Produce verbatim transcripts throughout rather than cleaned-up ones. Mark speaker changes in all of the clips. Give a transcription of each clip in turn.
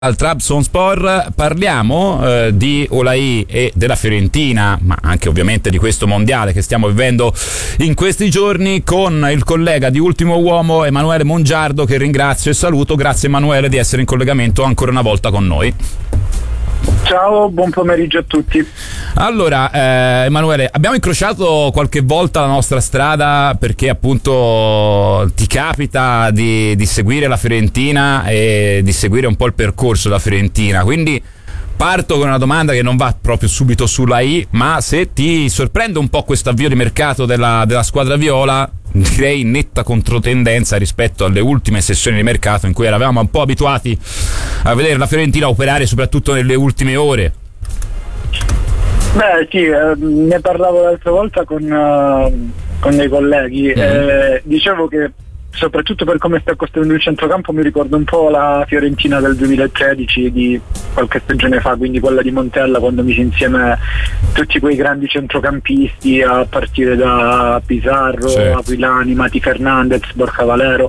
Speaker 1: Al Trabzonspor parliamo eh, di Oulahie e della Fiorentina, ma anche ovviamente di questo mondiale che stiamo vivendo in questi giorni, con il collega di Ultimo Uomo Emanuele Mongiardo, che ringrazio e saluto. Grazie Emanuele di essere in collegamento ancora una volta con noi.
Speaker 2: Ciao, buon pomeriggio a tutti.
Speaker 1: Allora, eh, Emanuele, abbiamo incrociato qualche volta la nostra strada perché appunto ti capita di, di seguire la Fiorentina e di seguire un po' il percorso della Fiorentina, quindi parto con una domanda che non va proprio subito sulla I, ma se ti sorprende un po' questo avvio di mercato della, della squadra viola, direi in netta controtendenza rispetto alle ultime sessioni di mercato in cui eravamo un po' abituati a vedere la Fiorentina operare soprattutto nelle ultime ore.
Speaker 2: Beh sì, eh, ne parlavo l'altra volta con, uh, con dei colleghi, mm-hmm. eh, dicevo che soprattutto per come sta costruendo il centrocampo mi ricorda un po' la Fiorentina del duemilatredici di qualche stagione fa, quindi quella di Montella, quando mise insieme tutti quei grandi centrocampisti a partire da Pizarro, sì. Aquilani, Mati Fernandez, Borja Valero.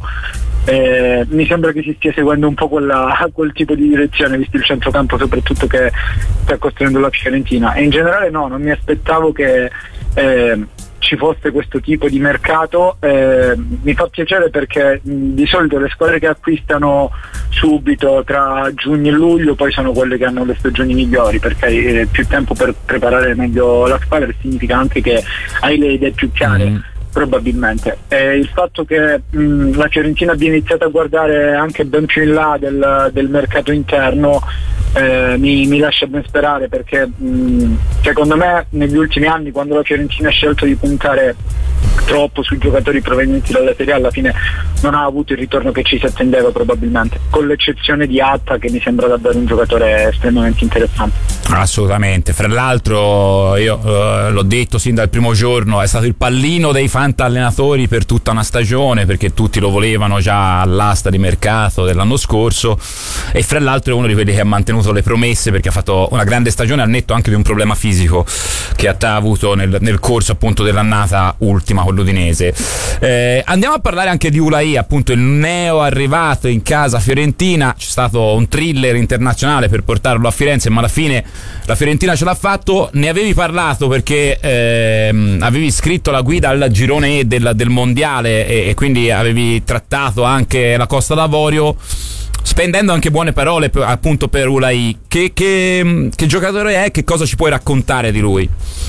Speaker 2: Eh, mi sembra che si stia seguendo un po' quella, quel tipo di direzione, visto il centrocampo soprattutto che sta costruendo la Fiorentina, e in generale no, non mi aspettavo che eh, ci fosse questo tipo di mercato. Eh, mi fa piacere perché mh, di solito le squadre che acquistano subito tra giugno e luglio poi sono quelle che hanno le stagioni migliori, perché hai eh, più tempo per preparare meglio la squadra, e significa anche che hai le idee più chiare. Mm. Probabilmente eh, il fatto che mh, la Fiorentina abbia iniziato a guardare anche ben più in là del, del mercato interno eh, mi, mi lascia ben sperare, perché mh, secondo me negli ultimi anni, quando la Fiorentina ha scelto di puntare troppo sui giocatori provenienti dalla Serie A, alla fine non ha avuto il ritorno che ci si attendeva, probabilmente, con l'eccezione di Atta, che mi sembra davvero un giocatore estremamente interessante.
Speaker 1: Assolutamente, fra l'altro io eh, l'ho detto sin dal primo giorno, è stato il pallino dei fanta allenatori per tutta una stagione, perché tutti lo volevano già all'asta di mercato dell'anno scorso, e fra l'altro è uno di quelli che ha mantenuto le promesse, perché ha fatto una grande stagione al netto anche di un problema fisico che ha avuto nel, nel corso appunto dell'annata ultima con l'Udinese. Eh, andiamo a parlare anche di Oulahie, appunto il neo arrivato in casa fiorentina. C'è stato un thriller internazionale per portarlo a Firenze, ma alla fine la Fiorentina ce l'ha fatto. Ne avevi parlato perché ehm, avevi scritto la guida al girone E del, del mondiale e, e quindi avevi trattato anche la Costa d'Avorio, spendendo anche buone parole per, appunto per Oulahie. Che, che, che giocatore è? Che cosa ci puoi raccontare di lui?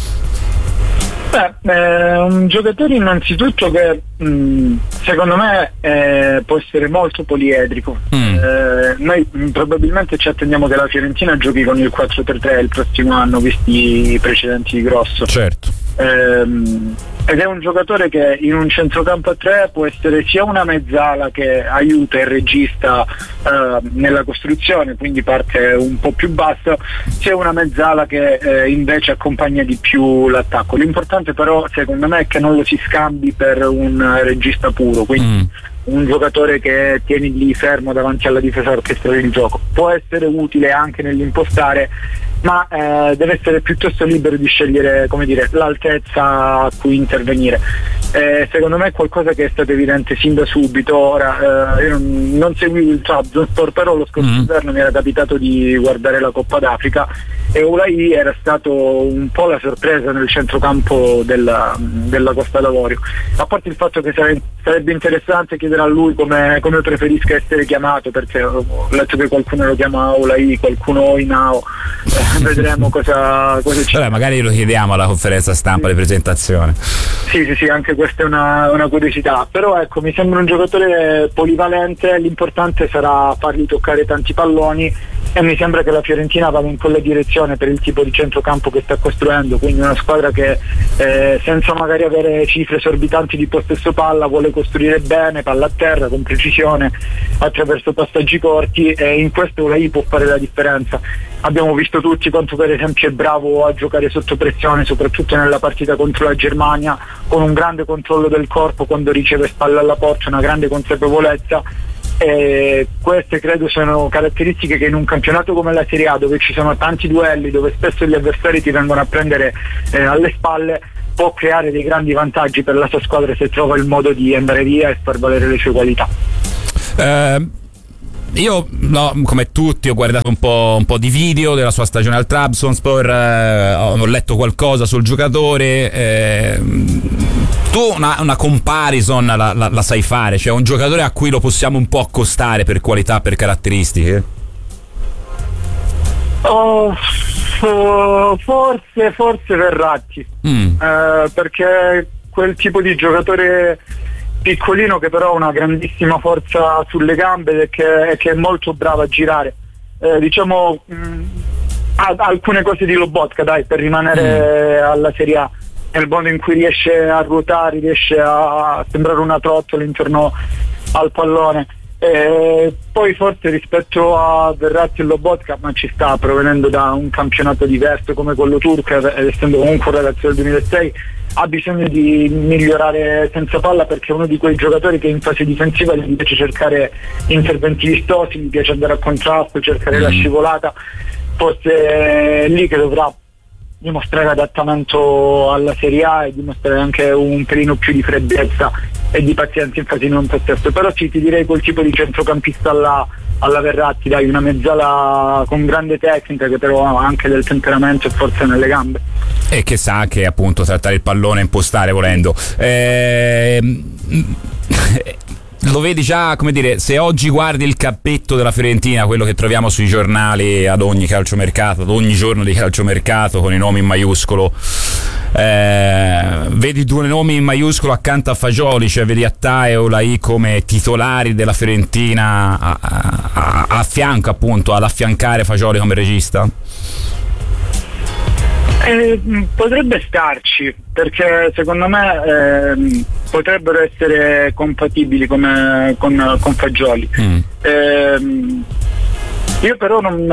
Speaker 2: Beh, è un giocatore innanzitutto che mh, secondo me eh, può essere molto poliedrico. Mm. Eh, noi mh, probabilmente ci attendiamo che la Fiorentina giochi con il quattro tre tre il prossimo anno, visti i precedenti di Grosso.
Speaker 1: Certo.
Speaker 2: Ehm, ed è un giocatore che in un centrocampo a tre può essere sia una mezzala che aiuta il regista eh, nella costruzione, quindi parte un po' più basso, sia una mezzala che eh, invece accompagna di più l'attacco. L'importante però secondo me è che non lo si scambi per un regista puro, quindi mm. un giocatore che tieni lì fermo davanti alla difesa orchestrale il gioco. Può essere utile anche nell'impostare, ma eh, deve essere piuttosto libero di scegliere, come dire, l'altezza a cui intervenire. Eh, secondo me è qualcosa che è stato evidente sin da subito. Ora eh, io non, non seguivo il Trabzonspor, però lo scorso inverno mm. mi era capitato di guardare la Coppa d'Africa, e Oulahie era stato un po' la sorpresa nel centrocampo della, della Costa d'Avorio, a parte il fatto che sare, sarebbe interessante chiedere a lui come, come preferisca essere chiamato, perché ho letto che qualcuno lo chiama Oulahie, qualcuno Inao. Eh, vedremo cosa, cosa ci...
Speaker 1: Vabbè, magari lo chiediamo alla conferenza stampa di presentazione.
Speaker 2: Sì, sì, sì, anche questa è una, una curiosità, però ecco, mi sembra un giocatore polivalente. L'importante sarà fargli toccare tanti palloni, e mi sembra che la Fiorentina vada in quella direzione per il tipo di centrocampo che sta costruendo, quindi una squadra che eh, senza magari avere cifre esorbitanti di possesso palla vuole costruire bene, palla a terra, con precisione, attraverso passaggi corti, e in questo Oulahie può fare la differenza. Abbiamo visto tutti quanto per esempio è bravo a giocare sotto pressione, soprattutto nella partita contro la Germania, con un grande controllo del corpo quando riceve spalle alla porta, una grande consapevolezza. E queste credo sono caratteristiche che in un campionato come la Serie A, dove ci sono tanti duelli, dove spesso gli avversari ti vengono a prendere eh, alle spalle, può creare dei grandi vantaggi per la sua squadra se trova il modo di andare via e far valere le sue qualità.
Speaker 1: Eh, io no, come tutti ho guardato un po', un po' di video della sua stagione al Trabzonspor, eh, ho letto qualcosa sul giocatore. Eh, tu una, una comparison la, la, la sai fare, cioè un giocatore a cui lo possiamo un po' accostare per qualità, per caratteristiche?
Speaker 2: Oh, oh, forse forse Verratti, mm. eh, perché quel tipo di giocatore piccolino che però ha una grandissima forza sulle gambe e che, e che è molto bravo a girare, eh, diciamo mh, ha alcune cose di Lobotka, dai, per rimanere mm. alla Serie A, nel modo in cui riesce a ruotare, riesce a sembrare una trottola intorno al pallone. E poi forse rispetto a Verratti e Lobotka, ma ci sta, provenendo da un campionato diverso come quello turco ed essendo comunque un ragazzo del duemilasei, ha bisogno di migliorare senza palla, perché è uno di quei giocatori che in fase difensiva gli piace cercare interventi vistosi, gli piace andare a contrasto, cercare mm. la scivolata. Forse è lì che dovrà dimostrare adattamento alla Serie A e dimostrare anche un pelino più di freddezza e di pazienza in fase non possesso. Però sì, ti direi quel tipo di centrocampista alla, alla Verratti, dai, una mezzala con grande tecnica che però ha anche del temperamento e forza nelle gambe.
Speaker 1: E che sa che appunto trattare il pallone e impostare volendo. Eh, lo vedi già, come dire, se oggi guardi il cappetto della Fiorentina, quello che troviamo sui giornali ad ogni calciomercato, ad ogni giorno di calciomercato, con i nomi in maiuscolo, eh, vedi due nomi in maiuscolo accanto a Fagioli, cioè vedi Attà e Olai come titolari della Fiorentina a, a, a, a fianco appunto ad affiancare Fagioli come regista?
Speaker 2: Eh, potrebbe starci, perché secondo me eh, potrebbero essere compatibili come, con, con Fagioli. Mm. Eh, io però non,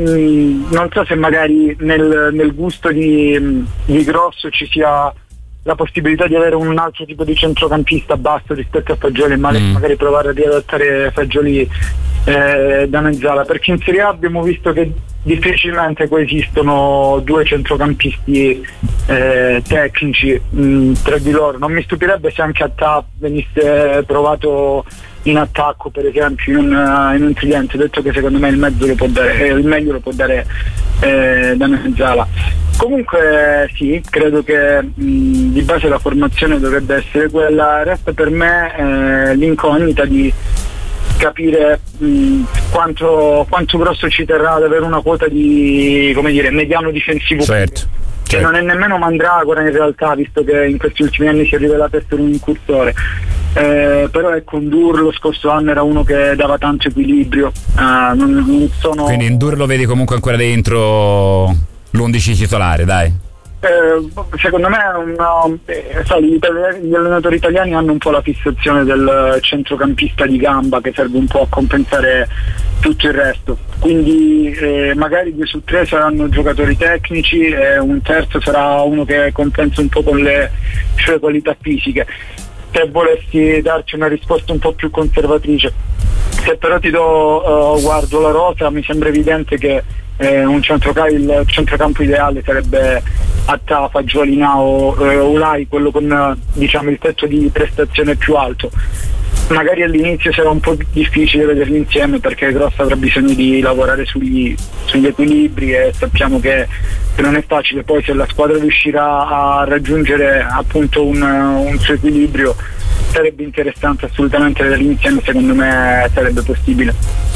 Speaker 2: non so se magari nel, nel gusto di, di Grosso ci sia la possibilità di avere un altro tipo di centrocampista basso rispetto a Fagioli, ma mm. magari provare a riadattare Fagioli eh, da mezzala, perché in Serie A abbiamo visto che difficilmente coesistono due centrocampisti eh, tecnici mh, tra di loro. Non mi stupirebbe se anche Attà venisse provato in attacco, per esempio, in un, in un tridente, detto che secondo me il mezzo lo può dare, eh, il meglio lo può dare eh, da mezzala. Comunque sì, credo che mh, di base la formazione dovrebbe essere quella. Resta per me eh, l'incognita di capire mh, quanto, quanto Grosso ci terrà ad avere una quota di, come dire, mediano difensivo,
Speaker 1: certo,
Speaker 2: che
Speaker 1: certo.
Speaker 2: non è nemmeno Mandragora in realtà, visto che in questi ultimi anni si è rivelato essere un incursore, eh, però ecco, Ndur lo scorso anno era uno che dava tanto equilibrio, eh, non, non sono...
Speaker 1: Quindi Ndur lo vedi comunque ancora dentro l'undici titolare, dai?
Speaker 2: Eh, secondo me una, eh, sai, gli, gli allenatori italiani hanno un po' la fissazione del centrocampista di gamba che serve un po' a compensare tutto il resto, quindi eh, magari due su tre saranno giocatori tecnici e un terzo sarà uno che compensa un po' con le sue qualità fisiche. Se volessi darci una risposta un po' più conservatrice, se però ti do uh, guardo la rosa, mi sembra evidente che eh, un centrocampo, il centrocampo ideale sarebbe Attà, Fagioli, Nao, eh, Olai, quello con diciamo il tetto di prestazione più alto. Magari all'inizio sarà un po' difficile vederli insieme, perché Grosso avrà bisogno di lavorare sugli, sugli equilibri e sappiamo che, che non è facile. Poi se la squadra riuscirà a raggiungere appunto un, un suo equilibrio, sarebbe interessante assolutamente vederli insieme, secondo me sarebbe possibile.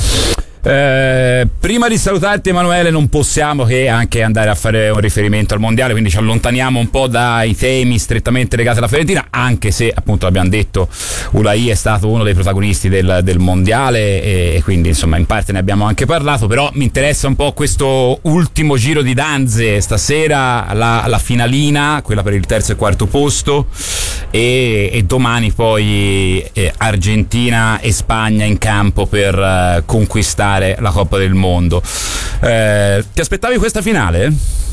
Speaker 1: Eh, prima di salutarti Emanuele, non possiamo che anche andare a fare un riferimento al mondiale, quindi ci allontaniamo un po' dai temi strettamente legati alla Fiorentina, anche se appunto l'abbiamo detto, Olai è stato uno dei protagonisti del, del mondiale e, e quindi insomma in parte ne abbiamo anche parlato. Però mi interessa un po' questo ultimo giro di danze stasera, la, la finalina, quella per il terzo e quarto posto, e, e domani poi eh, Argentina e Spagna in campo per eh, conquistare la Coppa del Mondo. Eh, ti aspettavi questa finale?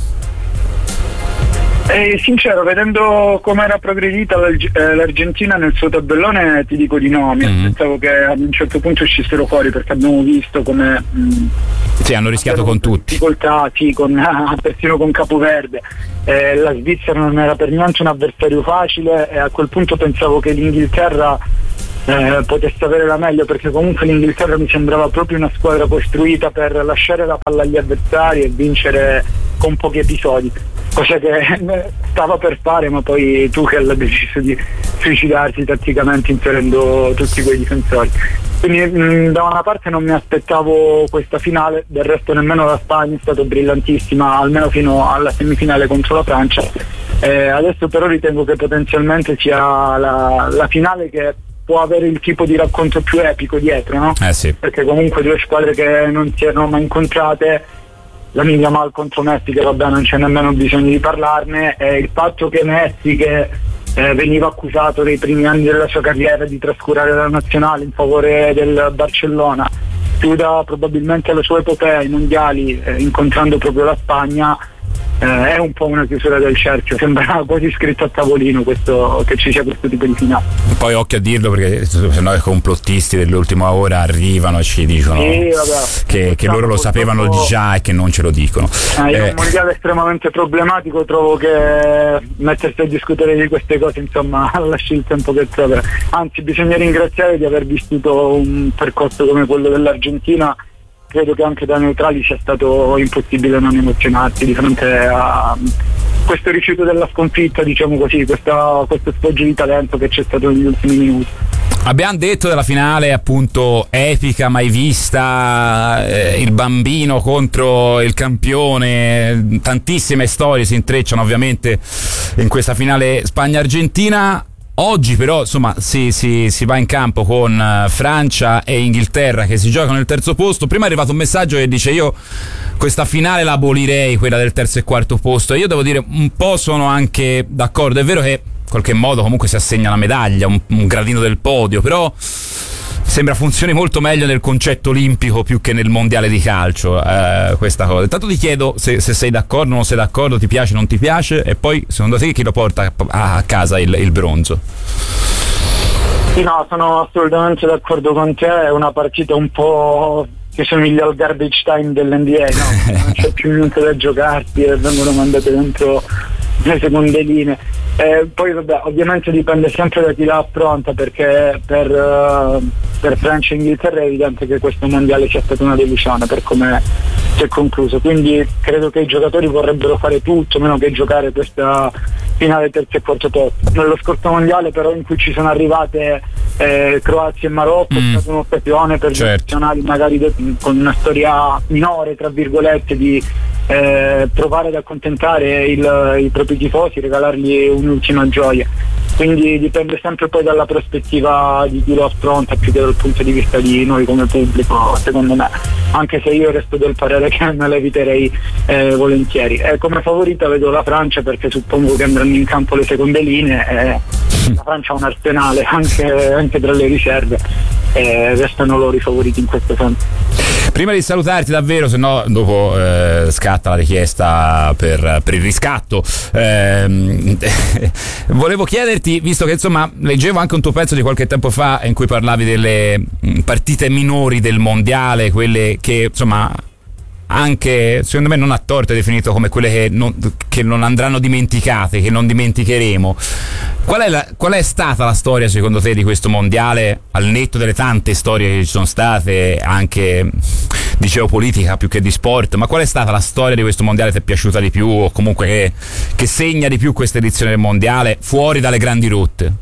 Speaker 2: Eh, sincero, vedendo come era progredita l'Argentina nel suo tabellone, ti dico di no. Mi mm-hmm. aspettavo che ad un certo punto uscissero fuori, perché abbiamo visto come mh,
Speaker 1: sì, hanno rischiato con tutti,
Speaker 2: difficoltà, sì, con, ah, persino con Capoverde. Eh, la Svizzera non era per niente un avversario facile e a quel punto pensavo che l'Inghilterra eh, potesse avere la meglio, perché comunque l'Inghilterra mi sembrava proprio una squadra costruita per lasciare la palla agli avversari e vincere con pochi episodi, cosa che stava per fare, ma poi Tuchel ha deciso di suicidarsi tatticamente inserendo tutti quei difensori. Quindi mh, da una parte non mi aspettavo questa finale, del resto nemmeno la Spagna è stata brillantissima, almeno fino alla semifinale contro la Francia. Eh, adesso però ritengo che potenzialmente sia la, la finale che può avere il tipo di racconto più epico dietro, no?
Speaker 1: Eh sì.
Speaker 2: Perché comunque due squadre che non si erano mai incontrate, la Yamal contro Messi, che vabbè non c'è nemmeno bisogno di parlarne, e il fatto che Messi, che eh, veniva accusato nei primi anni della sua carriera di trascurare la nazionale in favore del Barcellona, chiuda probabilmente la sua epopea ai mondiali eh, incontrando proprio la Spagna, eh, è un po' una chiusura del cerchio, sembra quasi scritto a tavolino questo, che ci sia questo tipo di finale.
Speaker 1: Poi occhio a dirlo, perché se no i complottisti dell'ultima ora arrivano e ci dicono
Speaker 2: sì, vabbè,
Speaker 1: che, che loro lo sapevano già e che non ce lo dicono.
Speaker 2: Eh, è
Speaker 1: eh.
Speaker 2: un mondiale estremamente problematico, trovo che mettersi a discutere di queste cose insomma lasci il tempo che trova, anzi bisogna ringraziare di aver vissuto un percorso come quello dell'Argentina. Credo che anche da neutrali sia stato impossibile non emozionarsi di fronte a questo rifiuto della sconfitta, diciamo così, questa, questo sfoggio di talento che c'è stato negli ultimi minuti.
Speaker 1: Abbiamo detto della finale appunto epica, mai vista, eh, il bambino contro il campione, tantissime storie si intrecciano ovviamente in questa finale Spagna-Argentina. Oggi però insomma si, si, si va in campo con Francia e Inghilterra che si giocano il terzo posto. Prima è arrivato un messaggio che dice: io questa finale la abolirei, quella del terzo e quarto posto, e io devo dire un po' sono anche d'accordo. È vero che in qualche modo comunque si assegna la medaglia, un, un gradino del podio, però sembra funzioni molto meglio nel concetto olimpico più che nel mondiale di calcio, eh, questa cosa. Intanto ti chiedo se, se sei d'accordo, non sei d'accordo, ti piace, non ti piace, e poi secondo te chi lo porta a, a casa il, il bronzo?
Speaker 2: Sì, no, sono assolutamente d'accordo con te, è una partita un po' che somiglia al garbage time dell'N B A, no? Non c'è più niente da giocarsi e vengono mandate dentro le seconde linee. Eh, poi vabbè, ovviamente dipende sempre da chi la affronta, perché per, uh, per Francia e Inghilterra è evidente che questo mondiale sia stata una delusione per come si è concluso, quindi credo che i giocatori vorrebbero fare tutto meno che giocare questa finale terzo e quarto posto. Nello scorso mondiale però, in cui ci sono arrivate eh, Croazia e Marocco, mm. è stata un'occasione per certo. gli nazionali magari de- con una storia minore tra virgolette di eh, provare ad accontentare il, i propri tifosi, regalargli un'ultima gioia. Quindi dipende sempre poi dalla prospettiva di chi lo affronta più che dal punto di vista di noi come pubblico, secondo me, anche se io resto del parere che me la eviterei eh, volentieri. E come favorita vedo la Francia, perché suppongo che andranno in campo le seconde linee e la Francia ha un arsenale anche, anche tra le riserve e restano loro i favoriti in questo senso.
Speaker 1: Prima di salutarti davvero, se no dopo eh, scatta la richiesta per, per il riscatto, eh, volevo chiederti, visto che insomma leggevo anche un tuo pezzo di qualche tempo fa in cui parlavi delle partite minori del mondiale, quelle che insomma anche secondo me non a torto è definito come quelle che non, che non andranno dimenticate, che non dimenticheremo. Qual è, la, qual è stata la storia secondo te di questo mondiale, al netto delle tante storie che ci sono state anche di geopolitica più che di sport, ma qual è stata la storia di questo mondiale che ti è piaciuta di più, o comunque che, che segna di più questa edizione del mondiale fuori dalle grandi rotte?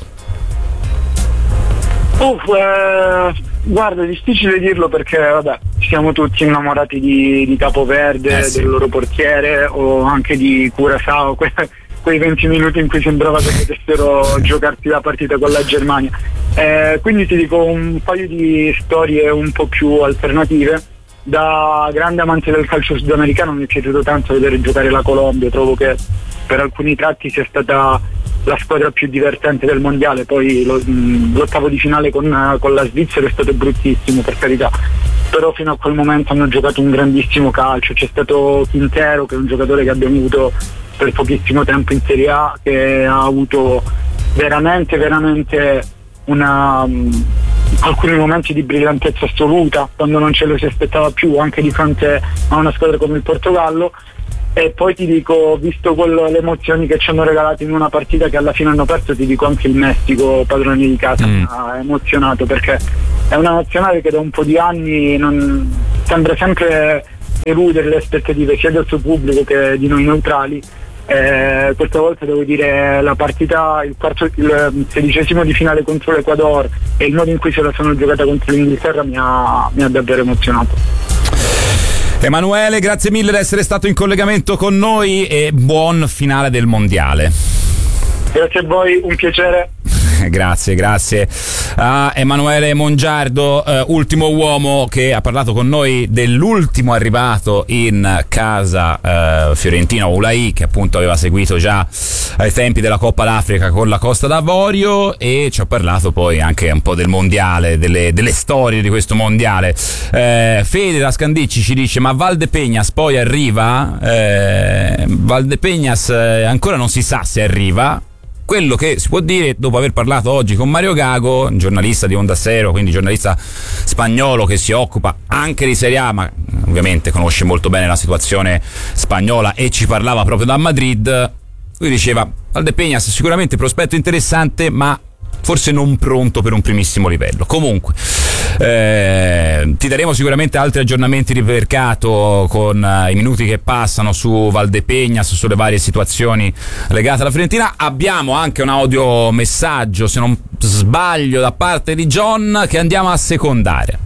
Speaker 2: Uff, eh, guarda, è difficile dirlo perché vabbè, siamo tutti innamorati di, di Capoverde, eh sì. del loro portiere, o anche di Curaçao, que- quei venti minuti in cui sembrava che potessero giocarsi la partita con la Germania. Eh, quindi ti dico un paio di storie un po' più alternative. Da grande amante del calcio sudamericano mi è piaciuto tanto vedere giocare la Colombia, trovo che per alcuni tratti sia stata la squadra più divertente del mondiale. Poi lo, l'ottavo di finale con, con la Svizzera è stato bruttissimo, per carità, però fino a quel momento hanno giocato un grandissimo calcio. C'è stato Quintero, che è un giocatore che abbiamo avuto per pochissimo tempo in Serie A, che ha avuto veramente veramente una um, alcuni momenti di brillantezza assoluta quando non ce lo si aspettava più, anche di fronte a una squadra come il Portogallo. E poi ti dico, visto quello, le emozioni che ci hanno regalato in una partita che alla fine hanno perso, ti dico anche il Messico, padroni di casa, mm. mi ha emozionato, perché è una nazionale che da un po' di anni non, sembra sempre eludere le aspettative sia del suo pubblico che di noi neutrali. Eh, questa volta devo dire la partita, il, quarto, il sedicesimo di finale contro l'Ecuador e il modo in cui se la sono giocata contro l'Inghilterra mi ha, mi ha davvero emozionato.
Speaker 1: Emanuele, grazie mille di essere stato in collegamento con noi e buon finale del mondiale.
Speaker 2: Grazie a voi, un piacere.
Speaker 1: Grazie, grazie a Emanuele Mongiardo, eh, ultimo uomo che ha parlato con noi dell'ultimo arrivato in casa eh, Fiorentina, Oulai, che appunto aveva seguito già ai tempi della Coppa d'Africa con la Costa d'Avorio, e ci ha parlato poi anche un po' del mondiale, delle, delle storie di questo mondiale. eh, Fede da Scandicci ci dice: ma Valdepeñas poi arriva? eh, Valdepeñas eh, ancora non si sa se arriva. Quello che si può dire, dopo aver parlato oggi con Mario Gago, giornalista di Onda Cero, quindi giornalista spagnolo che si occupa anche di Serie A, ma ovviamente conosce molto bene la situazione spagnola e ci parlava proprio da Madrid, lui diceva: Valdepeñas sicuramente prospetto interessante, ma forse non pronto per un primissimo livello. Comunque eh, ti daremo sicuramente altri aggiornamenti di mercato con eh, i minuti che passano su Valdepeñas, sulle varie situazioni legate alla Fiorentina. Abbiamo anche un audio messaggio, se non sbaglio, da parte di John, che andiamo a secondare.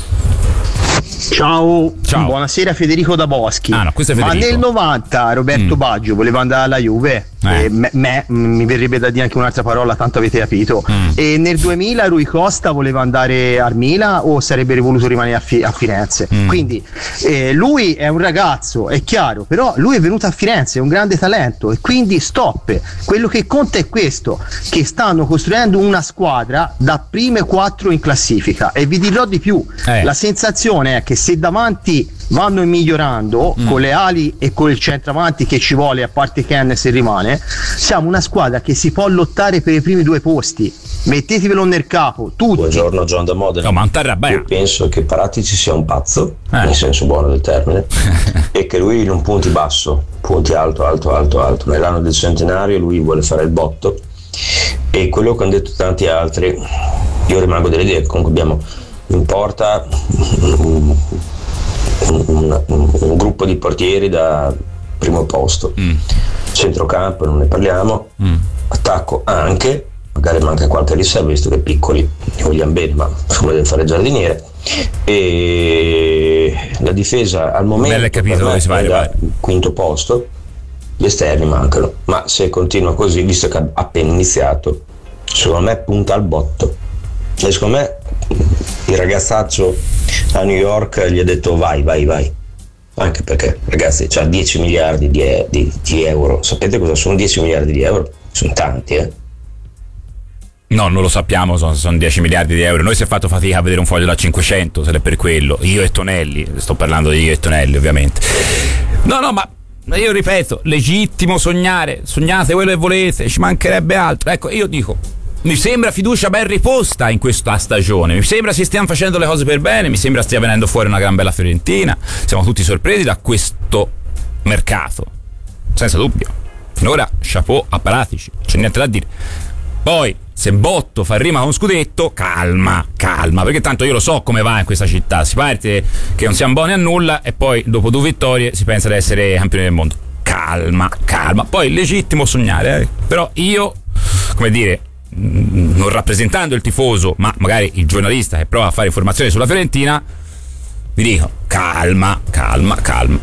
Speaker 3: Ciao.
Speaker 1: Ciao,
Speaker 3: buonasera Federico da Boschi.
Speaker 1: Ah, no, questo è Federico.
Speaker 3: Ma nel novanta Roberto mm. Baggio voleva andare alla Juve, eh. e me, me mi verrebbe da dire anche un'altra parola, tanto avete capito. Mm. E nel duemila Rui Costa voleva andare al Milan o sarebbe voluto rimanere a, Fi- a Firenze. Mm. Quindi eh, lui è un ragazzo, è chiaro, però lui è venuto a Firenze, è un grande talento, e quindi stop. Quello che conta è questo, che stanno costruendo una squadra da prime quattro in classifica, e vi dirò di più, eh. la sensazione è che se davanti vanno migliorando mm. con le ali e con il centravanti che ci vuole, a parte Ken se rimane, siamo una squadra che si può lottare per i primi due posti. Mettetevelo nel capo tutti.
Speaker 4: Buongiorno, John da Modena.
Speaker 1: No,
Speaker 4: Io penso che Paratici sia un pazzo,
Speaker 1: eh.
Speaker 4: nel senso buono del termine, e che lui non punti basso, punti alto, alto, alto, alto. Nell'anno del centenario lui vuole fare il botto, e quello che hanno detto tanti altri, io rimango dell'idea che comunque abbiamo in porta un, un, un, un gruppo di portieri da primo posto, mm. centrocampo non ne parliamo, mm. attacco anche, magari manca qualche riserva visto che piccoli li vogliamo bene, ma insomma deve fare il giardiniere, e la difesa al momento
Speaker 1: è capito dove si va,
Speaker 4: è da quinto posto, gli esterni mancano, ma se continua così, visto che ha appena iniziato, secondo me punta al botto, e secondo me il ragazzaccio a New York gli ha detto vai vai vai, anche perché ragazzi c'ha dieci miliardi di, di, di euro. Sapete cosa sono dieci miliardi di euro? Sono tanti, eh?
Speaker 1: No, non lo sappiamo, sono, sono dieci miliardi di euro. Noi si è fatto fatica a vedere un foglio da cinquecento, se è per quello. Io e Tonelli, sto parlando di io e Tonelli ovviamente. No, no, ma io ripeto, legittimo sognare, sognate quello che volete, ci mancherebbe altro. Ecco, io dico, mi sembra fiducia ben riposta in questa stagione, mi sembra si stiano facendo le cose per bene, mi sembra stia venendo fuori una gran bella Fiorentina, siamo tutti sorpresi da questo mercato, senza dubbio. Finora chapeau a Paratici, c'è niente da dire. Poi se Botto fa rima con scudetto, calma, calma, perché tanto io lo so come va in questa città, si parte che non siamo buoni a nulla e poi dopo due vittorie si pensa di essere campioni del mondo. Calma, calma, poi legittimo sognare, eh. Però io, come dire, non rappresentando il tifoso, ma magari il giornalista che prova a fare informazioni sulla Fiorentina, vi dico calma, calma, calma.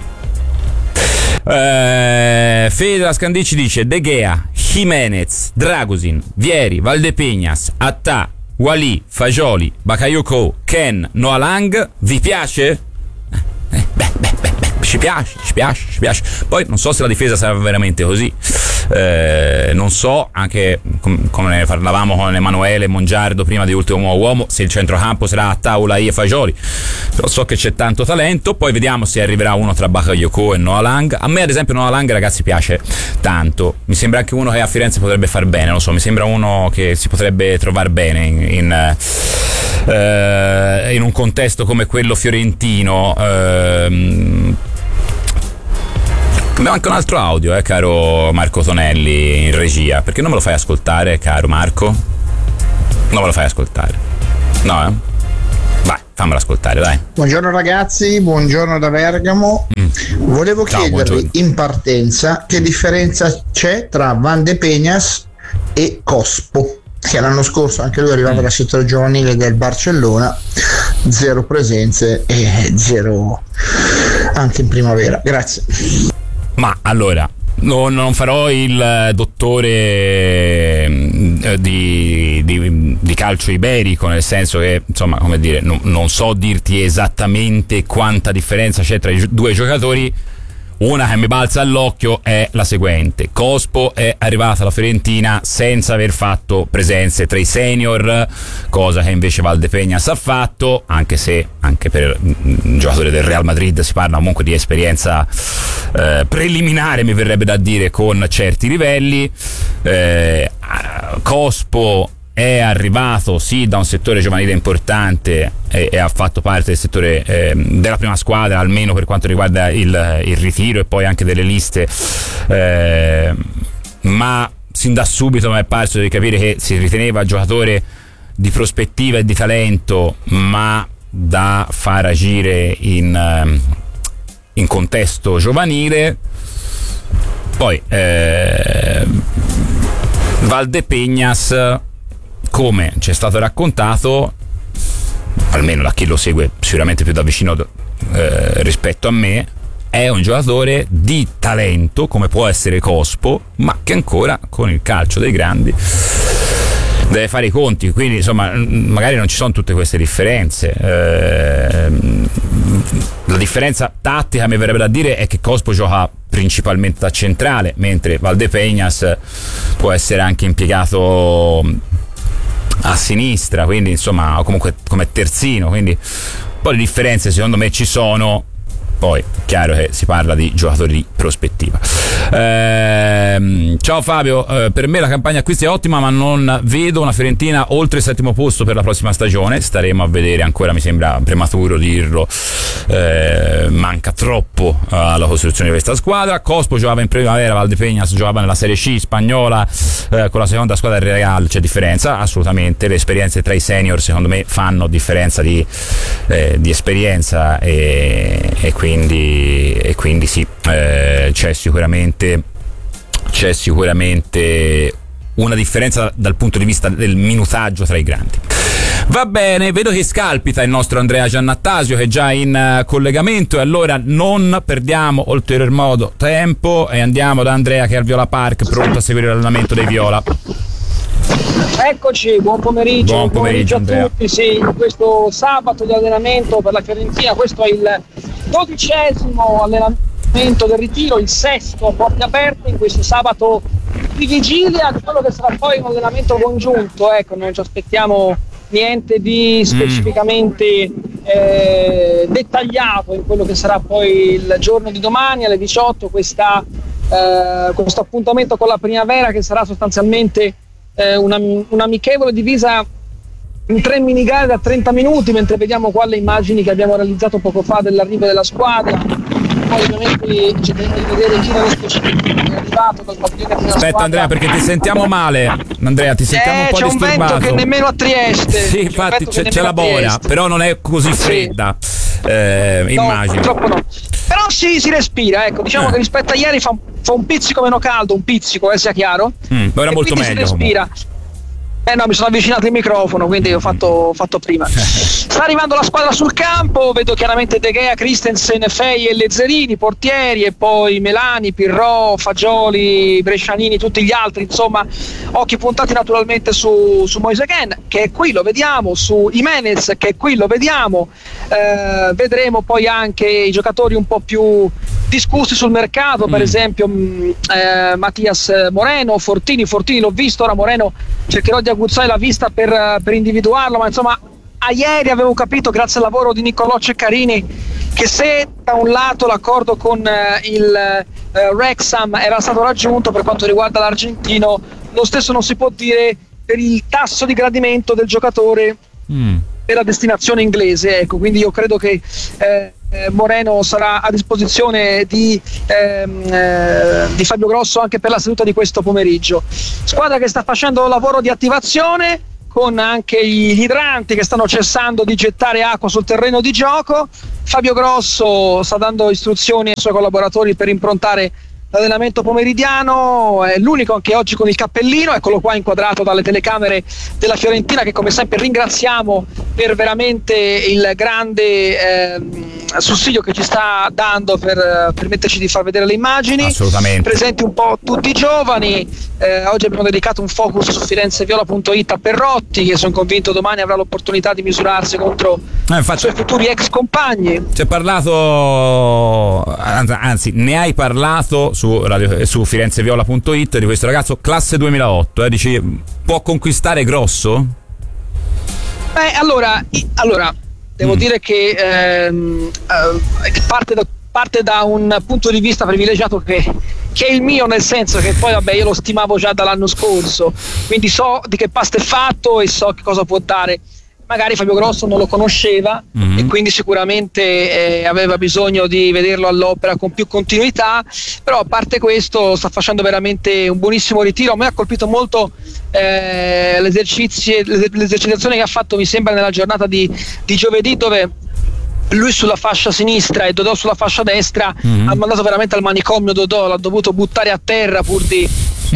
Speaker 1: eh, Fede da Scandicci dice: De Gea, Jimenez, Dragusin, Vieri, Valdepeñas, Attà, Wali, Fagioli, Bakayoko, Ken, Noah Lang. Vi piace? Eh, beh, beh, beh, beh, ci piace, ci piace, ci piace. Poi non so se la difesa sarà veramente così. Eh, non so, anche com- come ne parlavamo con Emanuele Mongiardo prima di Ultimo Uomo, se il centrocampo sarà a Taula e Fagioli, però so che c'è tanto talento. Poi vediamo se arriverà uno tra Bakayoko e Noah Lang. A me ad esempio Noah Lang, ragazzi, piace tanto, mi sembra anche uno che a Firenze potrebbe far bene, non so, mi sembra uno che si potrebbe trovare bene in, in, eh, in un contesto come quello fiorentino. eh, Mi manca un altro audio, eh, caro Marco Tonelli in regia, perché non me lo fai ascoltare, caro Marco? Non me lo fai ascoltare? No, eh? Vai, fammelo ascoltare, dai.
Speaker 5: Buongiorno ragazzi, buongiorno da Bergamo. Mm. Volevo Ciao, chiedervi buongiorno. in partenza che differenza c'è tra Van de Peñas e Cospo, che l'anno scorso anche lui arrivava mm. dal settore giovanile del Barcellona, zero presenze e zero anche in primavera. Grazie.
Speaker 1: Ma allora, no, non farò il dottore eh, di, di, di calcio iberico, nel senso che, insomma, come dire, no, non so dirti esattamente quanta differenza c'è tra i due giocatori. Una che mi balza all'occhio è la seguente: Cospo è arrivata alla Fiorentina senza aver fatto presenze tra i senior, cosa che invece Van de Peñas ha fatto, anche se anche per un giocatore del Real Madrid si parla comunque di esperienza eh, preliminare, mi verrebbe da dire, con certi livelli. eh, Cospo è arrivato sì da un settore giovanile importante e, e ha fatto parte del settore eh, della prima squadra, almeno per quanto riguarda il, il ritiro e poi anche delle liste, eh, ma sin da subito mi è parso di capire che si riteneva giocatore di prospettiva e di talento, ma da far agire in, in contesto giovanile. Poi eh, Van de Peñas, come ci è stato raccontato, almeno da chi lo segue sicuramente più da vicino eh, rispetto a me, è un giocatore di talento come può essere Cospo, ma che ancora con il calcio dei grandi deve fare i conti, quindi insomma magari non ci sono tutte queste differenze. Eh, la differenza tattica, mi verrebbe da dire, è che Cospo gioca principalmente da centrale, mentre Van de Peñas può essere anche impiegato a sinistra, quindi insomma, o comunque come terzino, quindi un po' di differenze secondo me ci sono. Poi chiaro che si parla di giocatori di prospettiva. Ehm, ciao Fabio, eh, per me la campagna acquisti è ottima, ma non vedo una Fiorentina oltre il settimo posto per la prossima stagione. Staremo a vedere, ancora mi sembra prematuro dirlo, eh, manca troppo alla costruzione di questa squadra. Cospo giocava in primavera, Van de Peñas giocava nella Serie C spagnola, eh, con la seconda squadra del Real. C'è differenza? Assolutamente. Le esperienze tra i senior secondo me fanno differenza di, eh, di esperienza e, e quindi Quindi, e quindi sì, eh, c'è sicuramente c'è sicuramente una differenza dal punto di vista del minutaggio tra i grandi. Va bene, vedo che scalpita il nostro Andrea Giannattasio, che è già in uh, collegamento, e allora non perdiamo ulterior modo tempo e andiamo da Andrea, che è al Viola Park, pronto a seguire l'allenamento dei Viola.
Speaker 6: Eccoci, buon pomeriggio,
Speaker 1: buon pomeriggio,
Speaker 6: buon pomeriggio a tutti. Sì, questo sabato di allenamento per la Fiorentina, questo è il dodicesimo allenamento del ritiro, il sesto a porte aperte in questo sabato di vigilia di quello che sarà poi un allenamento congiunto. Ecco, non ci aspettiamo niente di specificamente eh, dettagliato in quello che sarà poi il giorno di domani alle diciotto, questa, eh, questo appuntamento con la primavera, che sarà sostanzialmente Eh, una, un'amichevole divisa in tre mini gare da trenta minuti, mentre vediamo qua le immagini che abbiamo realizzato poco fa dell'arrivo della squadra. Poi ovviamente cercheremo di vedere chi nello specifico è arrivato dal padiglione della
Speaker 1: Aspetta
Speaker 6: squadra.
Speaker 1: Andrea, perché ti sentiamo male. Andrea, ti sentiamo
Speaker 6: eh,
Speaker 1: un po'
Speaker 6: c'è
Speaker 1: disturbato.
Speaker 6: C'è un vento che nemmeno a Trieste.
Speaker 1: Sì, infatti c'è, c'è la bora, però non è così fredda, eh,
Speaker 6: no,
Speaker 1: immagino.
Speaker 6: Purtroppo no. Però sì, si respira, ecco, diciamo eh. che rispetto a ieri fa, fa un pizzico meno caldo, un pizzico, eh, sia chiaro.
Speaker 1: Mm, ma era
Speaker 6: e
Speaker 1: molto meglio.
Speaker 6: Si respira. Eh no, mi sono avvicinato il microfono, quindi ho fatto, ho fatto prima. Sta arrivando la squadra sul campo, vedo chiaramente De Gea, Christensen, Fei e Lezzerini, portieri, e poi Melani, Pirro, Fagioli, Brescianini, tutti gli altri, insomma, occhi puntati naturalmente su, su Moise Kean, che è qui, lo vediamo, su Jimenez, che è qui, lo vediamo. Eh, vedremo poi anche i giocatori un po' più discussi sul mercato, per mm. esempio eh, Mattias Moreno, Fortini, Fortini l'ho visto, ora Moreno cercherò di aguzzare la vista per, per individuarlo, ma insomma a ieri avevo capito, grazie al lavoro di Niccolò Ceccarini, che se da un lato l'accordo con eh, il eh, Wrexham era stato raggiunto per quanto riguarda l'argentino, lo stesso non si può dire per il tasso di gradimento del giocatore mm. per la destinazione inglese, ecco, quindi io credo che eh, eh, Moreno sarà a disposizione di, ehm, eh, di Fabio Grosso anche per la seduta di questo pomeriggio. Squadra che sta facendo lavoro di attivazione con anche gli idranti che stanno cessando di gettare acqua sul terreno di gioco. Fabio Grosso sta dando istruzioni ai suoi collaboratori per improntare l'allenamento pomeridiano, è l'unico anche oggi con il cappellino, eccolo qua inquadrato dalle telecamere della Fiorentina, che come sempre ringraziamo per veramente il grande eh, sussidio che ci sta dando per permetterci di far vedere le immagini.
Speaker 1: Assolutamente.
Speaker 6: Presenti un po' tutti i giovani, eh, oggi abbiamo dedicato un focus su firenzeviola punto it a Perrotti, che sono convinto domani avrà l'opportunità di misurarsi contro eh, infatti, i suoi futuri ex compagni.
Speaker 1: Ci hai parlato, anzi ne hai parlato su, radio, su firenzeviola punto it di questo ragazzo, classe duemilaotto, eh, dici può conquistare Grosso?
Speaker 6: Beh, allora, allora devo mm. dire che ehm, eh, parte, da, parte da un punto di vista privilegiato che, che è il mio, nel senso che poi vabbè io lo stimavo già dall'anno scorso, quindi so di che pasta è fatto e so che cosa può dare. Magari Fabio Grosso non lo conosceva mm-hmm. e quindi sicuramente eh, aveva bisogno di vederlo all'opera con più continuità, però a parte questo sta facendo veramente un buonissimo ritiro. A me ha colpito molto eh, l'esercitazione che ha fatto, mi sembra, nella giornata di, di giovedì, dove lui sulla fascia sinistra e Dodò sulla fascia destra mm-hmm. ha mandato veramente al manicomio Dodò, l'ha dovuto buttare a terra pur di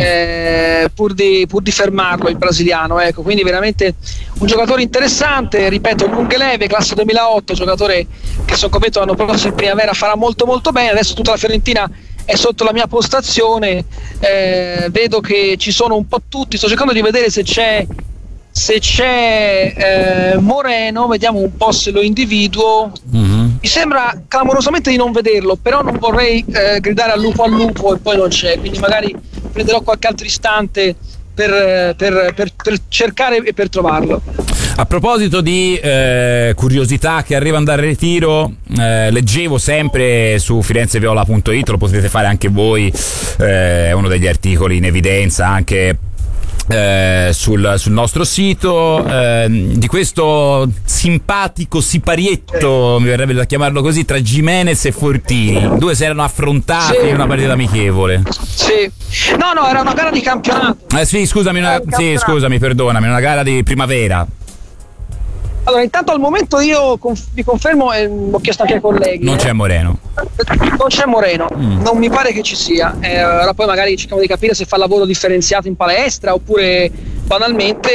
Speaker 6: Eh, pur, di, pur di fermarlo il brasiliano, ecco. Quindi veramente un giocatore interessante, ripeto, lunghe leve, classe duemilaotto, giocatore che sono convinto l'anno prossimo in primavera farà molto molto bene. Adesso tutta la Fiorentina è sotto la mia postazione, eh, vedo che ci sono un po' tutti, sto cercando di vedere se c'è se c'è eh, Moreno, vediamo un po' se lo individuo. Mm-hmm. Mi sembra clamorosamente di non vederlo, però non vorrei eh, gridare al lupo al lupo e poi non c'è, quindi magari prenderò qualche altro istante per, per, per, per cercare e per trovarlo.
Speaker 1: A proposito di eh, curiosità che arrivano dal ritiro, eh, leggevo sempre su firenzeviola punto it, lo potete fare anche voi, eh, è uno degli articoli in evidenza anche Eh, sul, sul nostro sito, eh, di questo simpatico siparietto, mi verrebbe da chiamarlo così, tra Gimenez e Fortini. Due si erano affrontati sì. in una partita amichevole.
Speaker 6: Sì. No, no, era una gara di campionato.
Speaker 1: Eh sì, scusami, una, sì, scusami, perdonami, una gara di primavera.
Speaker 6: Allora, intanto al momento io conf- vi confermo, e ho chiesto anche ai colleghi.
Speaker 1: Non eh. c'è Moreno.
Speaker 6: Non c'è Moreno, mm. non mi pare che ci sia. Eh, ora poi magari cerchiamo di capire se fa lavoro differenziato in palestra oppure banalmente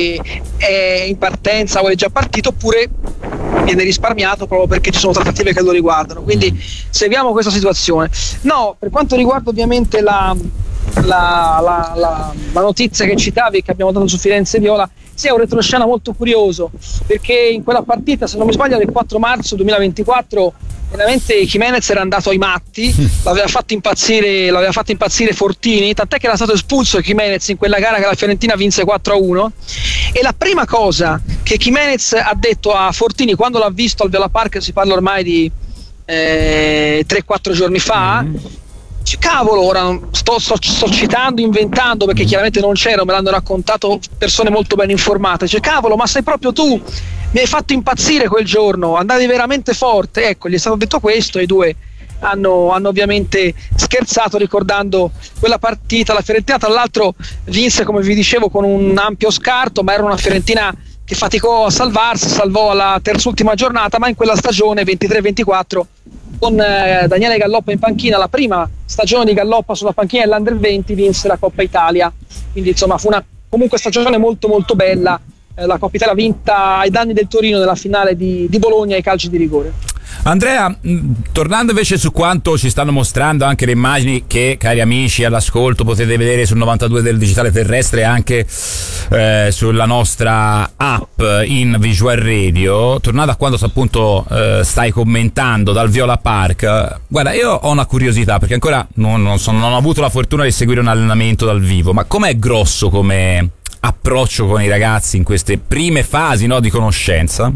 Speaker 6: è in partenza o è già partito, oppure viene risparmiato proprio perché ci sono trattative che lo riguardano. Quindi seguiamo questa situazione. No, per quanto riguarda ovviamente la, la, la, la, la notizia che citavi, che abbiamo dato su Firenze Viola, sì, è un retroscena molto curioso, perché in quella partita, se non mi sbaglio, del quattro marzo duemilaventiquattro, veramente Gimenez era andato ai matti, l'aveva fatto impazzire, l'aveva fatto impazzire Fortini, tant'è che era stato espulso Gimenez in quella gara che la Fiorentina vinse quattro a uno. E la prima cosa che Gimenez ha detto a Fortini quando l'ha visto al Viola Park, si parla ormai di eh, tre quattro giorni fa, mm. cavolo, ora sto, sto, sto citando, inventando, perché chiaramente non c'ero, me l'hanno raccontato persone molto ben informate. Cioè, cavolo, ma sei proprio tu, mi hai fatto impazzire quel giorno, andavi veramente forte. Ecco, gli è stato detto questo e i due hanno, hanno ovviamente scherzato ricordando quella partita. La Fiorentina tra l'altro vinse, come vi dicevo, con un ampio scarto, ma era una Fiorentina che faticò a salvarsi, salvò alla terzultima giornata, ma in quella stagione ventitré ventiquattro con eh, Daniele Galloppa in panchina, la prima stagione di Galloppa sulla panchina dell'Under venti, vinse la Coppa Italia. Quindi insomma fu una comunque stagione molto molto bella, eh, la Coppa Italia vinta ai danni del Torino nella finale di, di Bologna ai calci di rigore.
Speaker 1: Andrea, mh, tornando invece su quanto ci stanno mostrando anche le immagini che, cari amici all'ascolto, potete vedere sul novantadue del digitale terrestre e anche eh, sulla nostra app in Visual Radio, tornando a quando appunto eh, stai commentando dal Viola Park, guarda, io ho una curiosità perché ancora non, non, sono, non ho avuto la fortuna di seguire un allenamento dal vivo, ma com'è Grosso come approccio con i ragazzi in queste prime fasi, no, di conoscenza?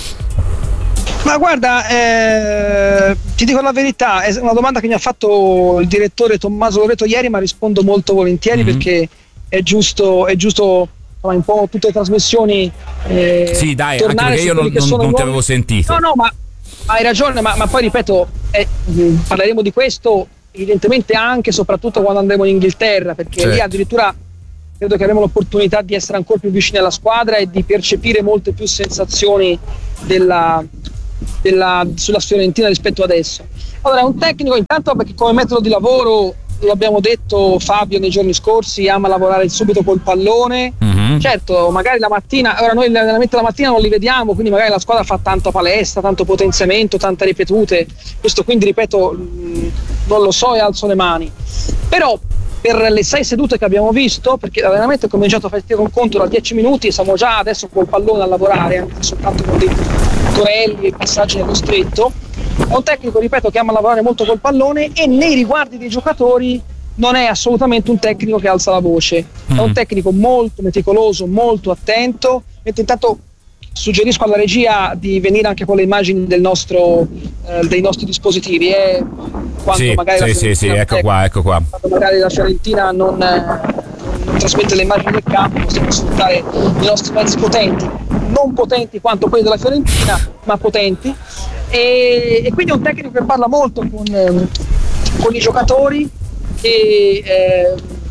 Speaker 6: Ma guarda, eh, ti dico la verità, è una domanda che mi ha fatto il direttore Tommaso Loreto ieri, ma rispondo molto volentieri, mm-hmm. perché è giusto, è giusto un po' tutte le trasmissioni. Eh,
Speaker 1: sì, dai, anche perché io non, non, non ti avevo sentito.
Speaker 6: No, no, ma Hai ragione, ma, ma poi ripeto, eh, parleremo di questo evidentemente anche e soprattutto quando andremo in Inghilterra, perché certo. lì addirittura credo che avremo l'opportunità di essere ancora più vicini alla squadra e di percepire molte più sensazioni della, della, sulla Fiorentina rispetto adesso. Allora, è un tecnico intanto perché come metodo di lavoro, lo abbiamo detto Fabio nei giorni scorsi, ama lavorare subito col pallone. Mm-hmm. Certo, magari la mattina, ora noi allenamenti la mattina non li vediamo, quindi magari la squadra fa tanta palestra, tanto potenziamento, tante ripetute, questo quindi ripeto mh, non lo so e alzo le mani, però per le sei sedute che abbiamo visto, perché l'allenamento è cominciato a fare un conto da dieci minuti, siamo già adesso col pallone a lavorare, anche soltanto con dei torelli e passaggi nello stretto. È un tecnico, ripeto, che ama lavorare molto col pallone e nei riguardi dei giocatori non è assolutamente un tecnico che alza la voce, mm. è un tecnico molto meticoloso, molto attento. Mentre intanto suggerisco alla regia di venire anche con le immagini del nostro, eh, dei nostri dispositivi, eh, quando
Speaker 1: sì,
Speaker 6: magari
Speaker 1: sì,
Speaker 6: la
Speaker 1: sì, sì, ecco qua, ecco qua.
Speaker 6: Quando magari la Fiorentina non, eh, non trasmette le immagini del campo, possiamo sfruttare i nostri mezzi potenti, non potenti quanto quelli della Fiorentina, ma potenti. E, e quindi è un tecnico che parla molto con, eh, con i giocatori e eh,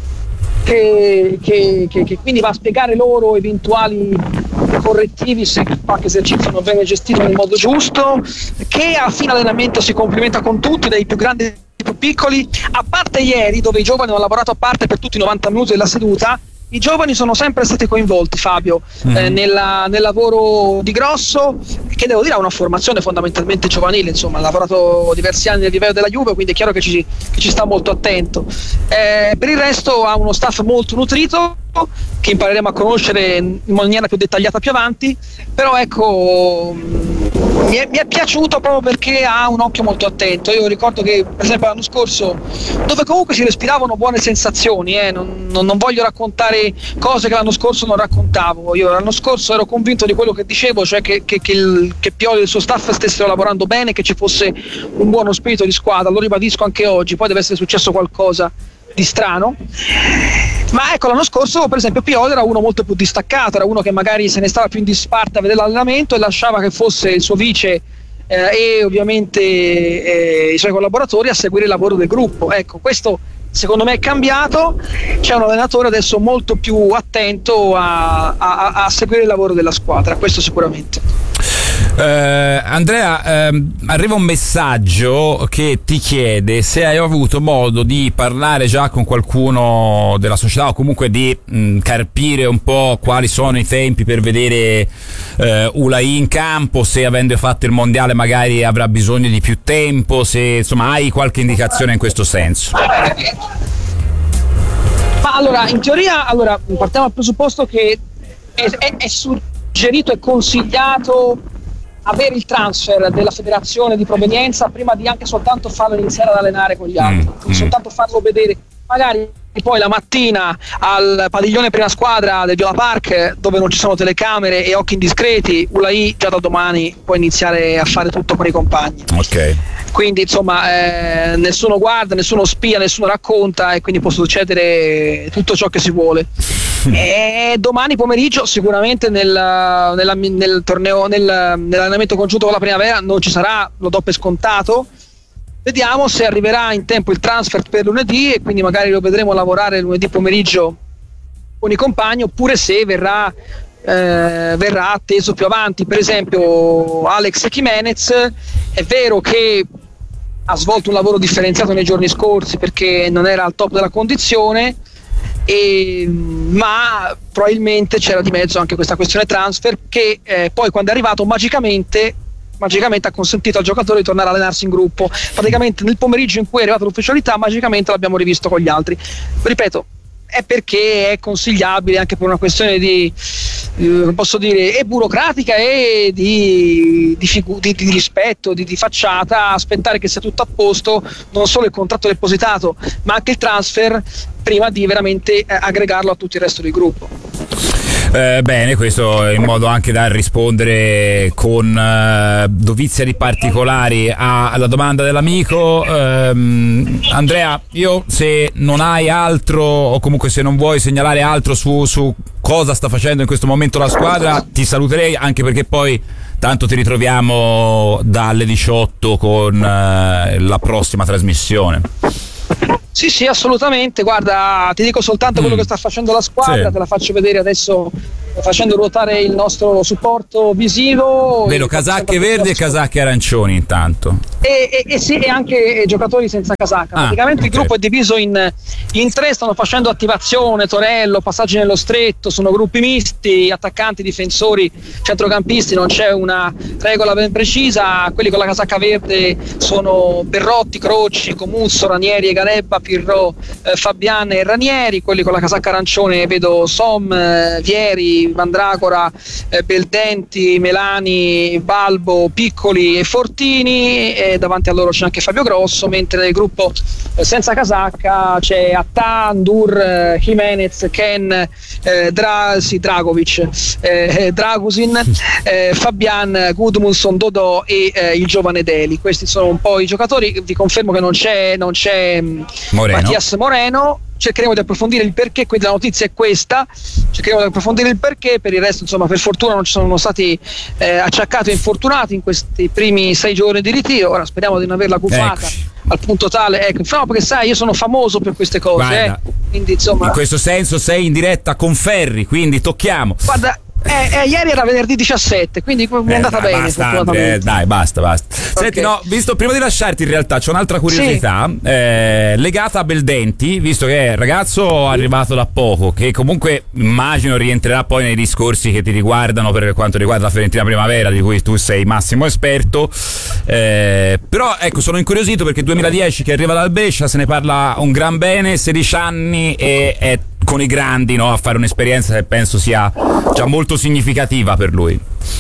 Speaker 6: che, che, che, che quindi va a spiegare loro eventuali correttivi se qualche esercizio non viene gestito nel modo giusto, che a fine allenamento si complimenta con tutti, dai più grandi ai più piccoli, a parte ieri dove i giovani hanno lavorato a parte per tutti i novanta minuti della seduta. I giovani sono sempre stati coinvolti, Fabio, mm. eh, nella, nel lavoro di Grosso, che devo dire ha una formazione fondamentalmente giovanile, insomma ha lavorato diversi anni nel livello della Juve, quindi è chiaro che ci, che ci sta molto attento. Eh, per il resto ha uno staff molto nutrito che impareremo a conoscere in maniera più dettagliata più avanti, però ecco mi è, mi è piaciuto proprio perché ha un occhio molto attento. Io ricordo che per esempio l'anno scorso, dove comunque si respiravano buone sensazioni, eh, non, non, non voglio raccontare cose che l'anno scorso non raccontavo, io l'anno scorso ero convinto di quello che dicevo, cioè che, che, che, il, che Pioli e il suo staff stessero lavorando bene, che ci fosse un buono spirito di squadra, lo ribadisco anche oggi, poi deve essere successo qualcosa di strano. Ma ecco, l'anno scorso per esempio Pioli era uno molto più distaccato, era uno che magari se ne stava più in disparte a vedere l'allenamento e lasciava che fosse il suo vice eh, e ovviamente eh, i suoi collaboratori a seguire il lavoro del gruppo. Ecco, questo secondo me è cambiato, c'è un allenatore adesso molto più attento a, a, a seguire il lavoro della squadra, questo sicuramente.
Speaker 1: Uh, Andrea, uh, arriva un messaggio che ti chiede se hai avuto modo di parlare già con qualcuno della società o comunque di mh, carpire un po' quali sono i tempi per vedere uh, Ulai in campo, se avendo fatto il mondiale magari avrà bisogno di più tempo, se insomma hai qualche indicazione in questo senso.
Speaker 6: Ma allora, in teoria, allora, partiamo dal presupposto che è, è, è suggerito e consigliato avere il transfer della federazione di provenienza prima di anche soltanto farlo iniziare ad allenare con gli altri, mm, mm. soltanto farlo vedere magari poi la mattina al padiglione prima squadra del Viola Park, dove non ci sono telecamere e occhi indiscreti. Ulai già da domani può iniziare a fare tutto con i compagni,
Speaker 1: ok.
Speaker 6: Quindi insomma eh, nessuno guarda, nessuno spia, nessuno racconta e quindi può succedere tutto ciò che si vuole. E domani pomeriggio sicuramente nel, nella, nel torneo, nel, nell'allenamento congiunto con la primavera non ci sarà, lo do per scontato. Vediamo se arriverà in tempo il transfer per lunedì e quindi magari lo vedremo lavorare lunedì pomeriggio con i compagni, oppure se verrà eh, verrà atteso più avanti. Per esempio Alex Jimenez è vero che ha svolto un lavoro differenziato nei giorni scorsi perché non era al top della condizione, e, ma probabilmente c'era di mezzo anche questa questione transfer che eh, poi quando è arrivato magicamente magicamente ha consentito al giocatore di tornare a allenarsi in gruppo. Praticamente nel pomeriggio in cui è arrivata l'ufficialità magicamente l'abbiamo rivisto con gli altri. Ripeto, è perché è consigliabile anche per una questione di eh, posso dire e burocratica e di, di, figu- di, di rispetto, di, di facciata, aspettare che sia tutto a posto, non solo il contratto depositato ma anche il transfer, prima di veramente eh, aggregarlo a tutto il resto del gruppo.
Speaker 1: Eh, bene, questo in modo anche da rispondere con eh, dovizia di particolari a, alla domanda dell'amico. ehm, Andrea, io se non hai altro o comunque se non vuoi segnalare altro su, su cosa sta facendo in questo momento la squadra, ti saluterei, anche perché poi tanto ti ritroviamo dalle diciotto con eh, la prossima trasmissione.
Speaker 6: Sì, sì, assolutamente. Guarda, ti dico soltanto mm. quello che sta facendo la squadra, sì. Te la faccio vedere adesso, facendo ruotare il nostro supporto visivo.
Speaker 1: Vedo casacche verdi e casacche arancioni intanto.
Speaker 6: E, e, e sì, e anche giocatori senza casacca. Ah, Praticamente okay. Il gruppo è diviso in, in tre, stanno facendo attivazione, torello, passaggi nello stretto, sono gruppi misti, attaccanti, difensori, centrocampisti, non c'è una regola ben precisa. Quelli con la casacca verde sono Berrotti, Croci, Comuzzo, Ranieri e Garebba, Pirro, eh, Fabian e Ranieri. Quelli con la casacca arancione vedo Som, eh, Vieri, Mandragora, eh, Beldenti, Melani, Balbo, Piccoli e Fortini, e davanti a loro c'è anche Fabio Grosso, mentre nel gruppo eh, senza casacca c'è Attà, Ndur, eh, Jimenez, Ken, eh, Dra- sì, Dragovic, eh, Dragusin, eh, Fabian, Gudmundsson, Dodò e eh, il giovane Deli. Questi sono un po' i giocatori. Vi confermo che non c'è, non c'è
Speaker 1: Moreno.
Speaker 6: Mattias Moreno. Cercheremo di approfondire il perché, quindi la notizia è questa, cercheremo di approfondire il perché. Per il resto, insomma, per fortuna non ci sono stati eh, acciaccati e infortunati in questi primi sei giorni di ritiro. Ora speriamo di non averla cufata al punto tale, ecco, no, perché sai, io sono famoso per queste cose, eh, quindi insomma,
Speaker 1: in questo senso sei in diretta con Ferri, quindi tocchiamo.
Speaker 6: Guarda, Eh, eh, ieri era venerdì diciassette, quindi mi è andata
Speaker 1: eh, dai,
Speaker 6: bene.
Speaker 1: Basta, Andre, dai, basta, basta. Okay. Senti, no, visto, prima di lasciarti, in realtà c'è un'altra curiosità sì. eh, legata a Beldenti, visto che è un ragazzo arrivato da poco, che comunque immagino rientrerà poi nei discorsi che ti riguardano per quanto riguarda la Fiorentina Primavera, di cui tu sei massimo esperto. Eh, però ecco, sono incuriosito perché duemiladieci che arriva dal Brescia, se ne parla un gran bene, sedici anni e è con i grandi, no, a fare un'esperienza che penso sia già molto significativa per lui.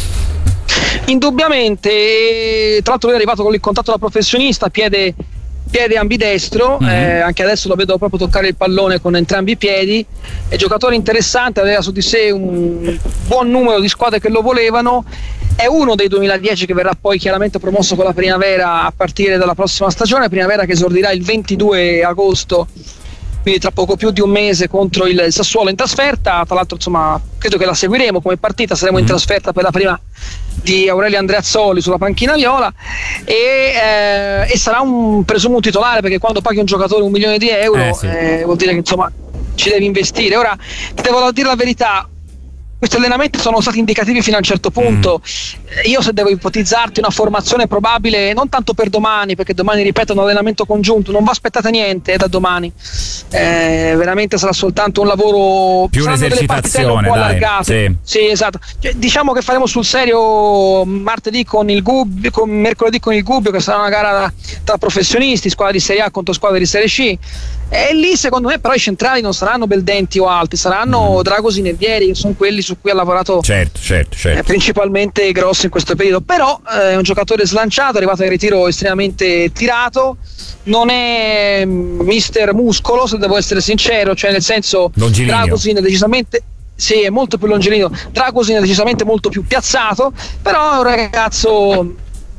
Speaker 6: Indubbiamente, tra l'altro lui è arrivato con il contatto da professionista, piede, piede ambidestro, mm-hmm. eh, anche adesso lo vedo proprio toccare il pallone con entrambi i piedi, è giocatore interessante, aveva su di sé un buon numero di squadre che lo volevano. È uno dei duemiladieci che verrà poi chiaramente promosso con la Primavera a partire dalla prossima stagione, Primavera che esordirà il ventidue agosto, quindi tra poco più di un mese, contro il Sassuolo in trasferta. Tra l'altro, insomma, credo che la seguiremo come partita, saremo in trasferta per la prima di Aurelio Andreazzoli sulla panchina viola, e, eh, e sarà un presumo un titolare, perché quando paghi un giocatore un milione di euro eh, sì. eh, vuol dire che insomma ci devi investire. Ora ti devo dire la verità, questi allenamenti sono stati indicativi fino a un certo punto. mm. Io, se devo ipotizzarti una formazione probabile, non tanto per domani, perché domani, ripeto, è un allenamento congiunto, non va aspettate niente eh, da domani, eh, veramente sarà soltanto un lavoro,
Speaker 1: più un'esercitazione,
Speaker 6: un po'
Speaker 1: dai,
Speaker 6: allargate. Sì. Sì, esatto. Cioè, diciamo che faremo sul serio martedì con il Gubbio, con mercoledì con il Gubbio, che sarà una gara tra professionisti, squadra di Serie A contro squadra di Serie C, e lì secondo me però i centrali non saranno Beldenti o altri, saranno mm. Dragosin e Vieri, che sono quelli su cui ha lavorato
Speaker 1: certo, certo, certo. Eh,
Speaker 6: principalmente Grosso in questo periodo. Però eh, è un giocatore slanciato, è arrivato in ritiro estremamente tirato, non è mister muscolo, se devo essere sincero, cioè nel senso Dragosin è decisamente sì, è molto più longilineo, Dragosin è decisamente molto più piazzato, però è un ragazzo.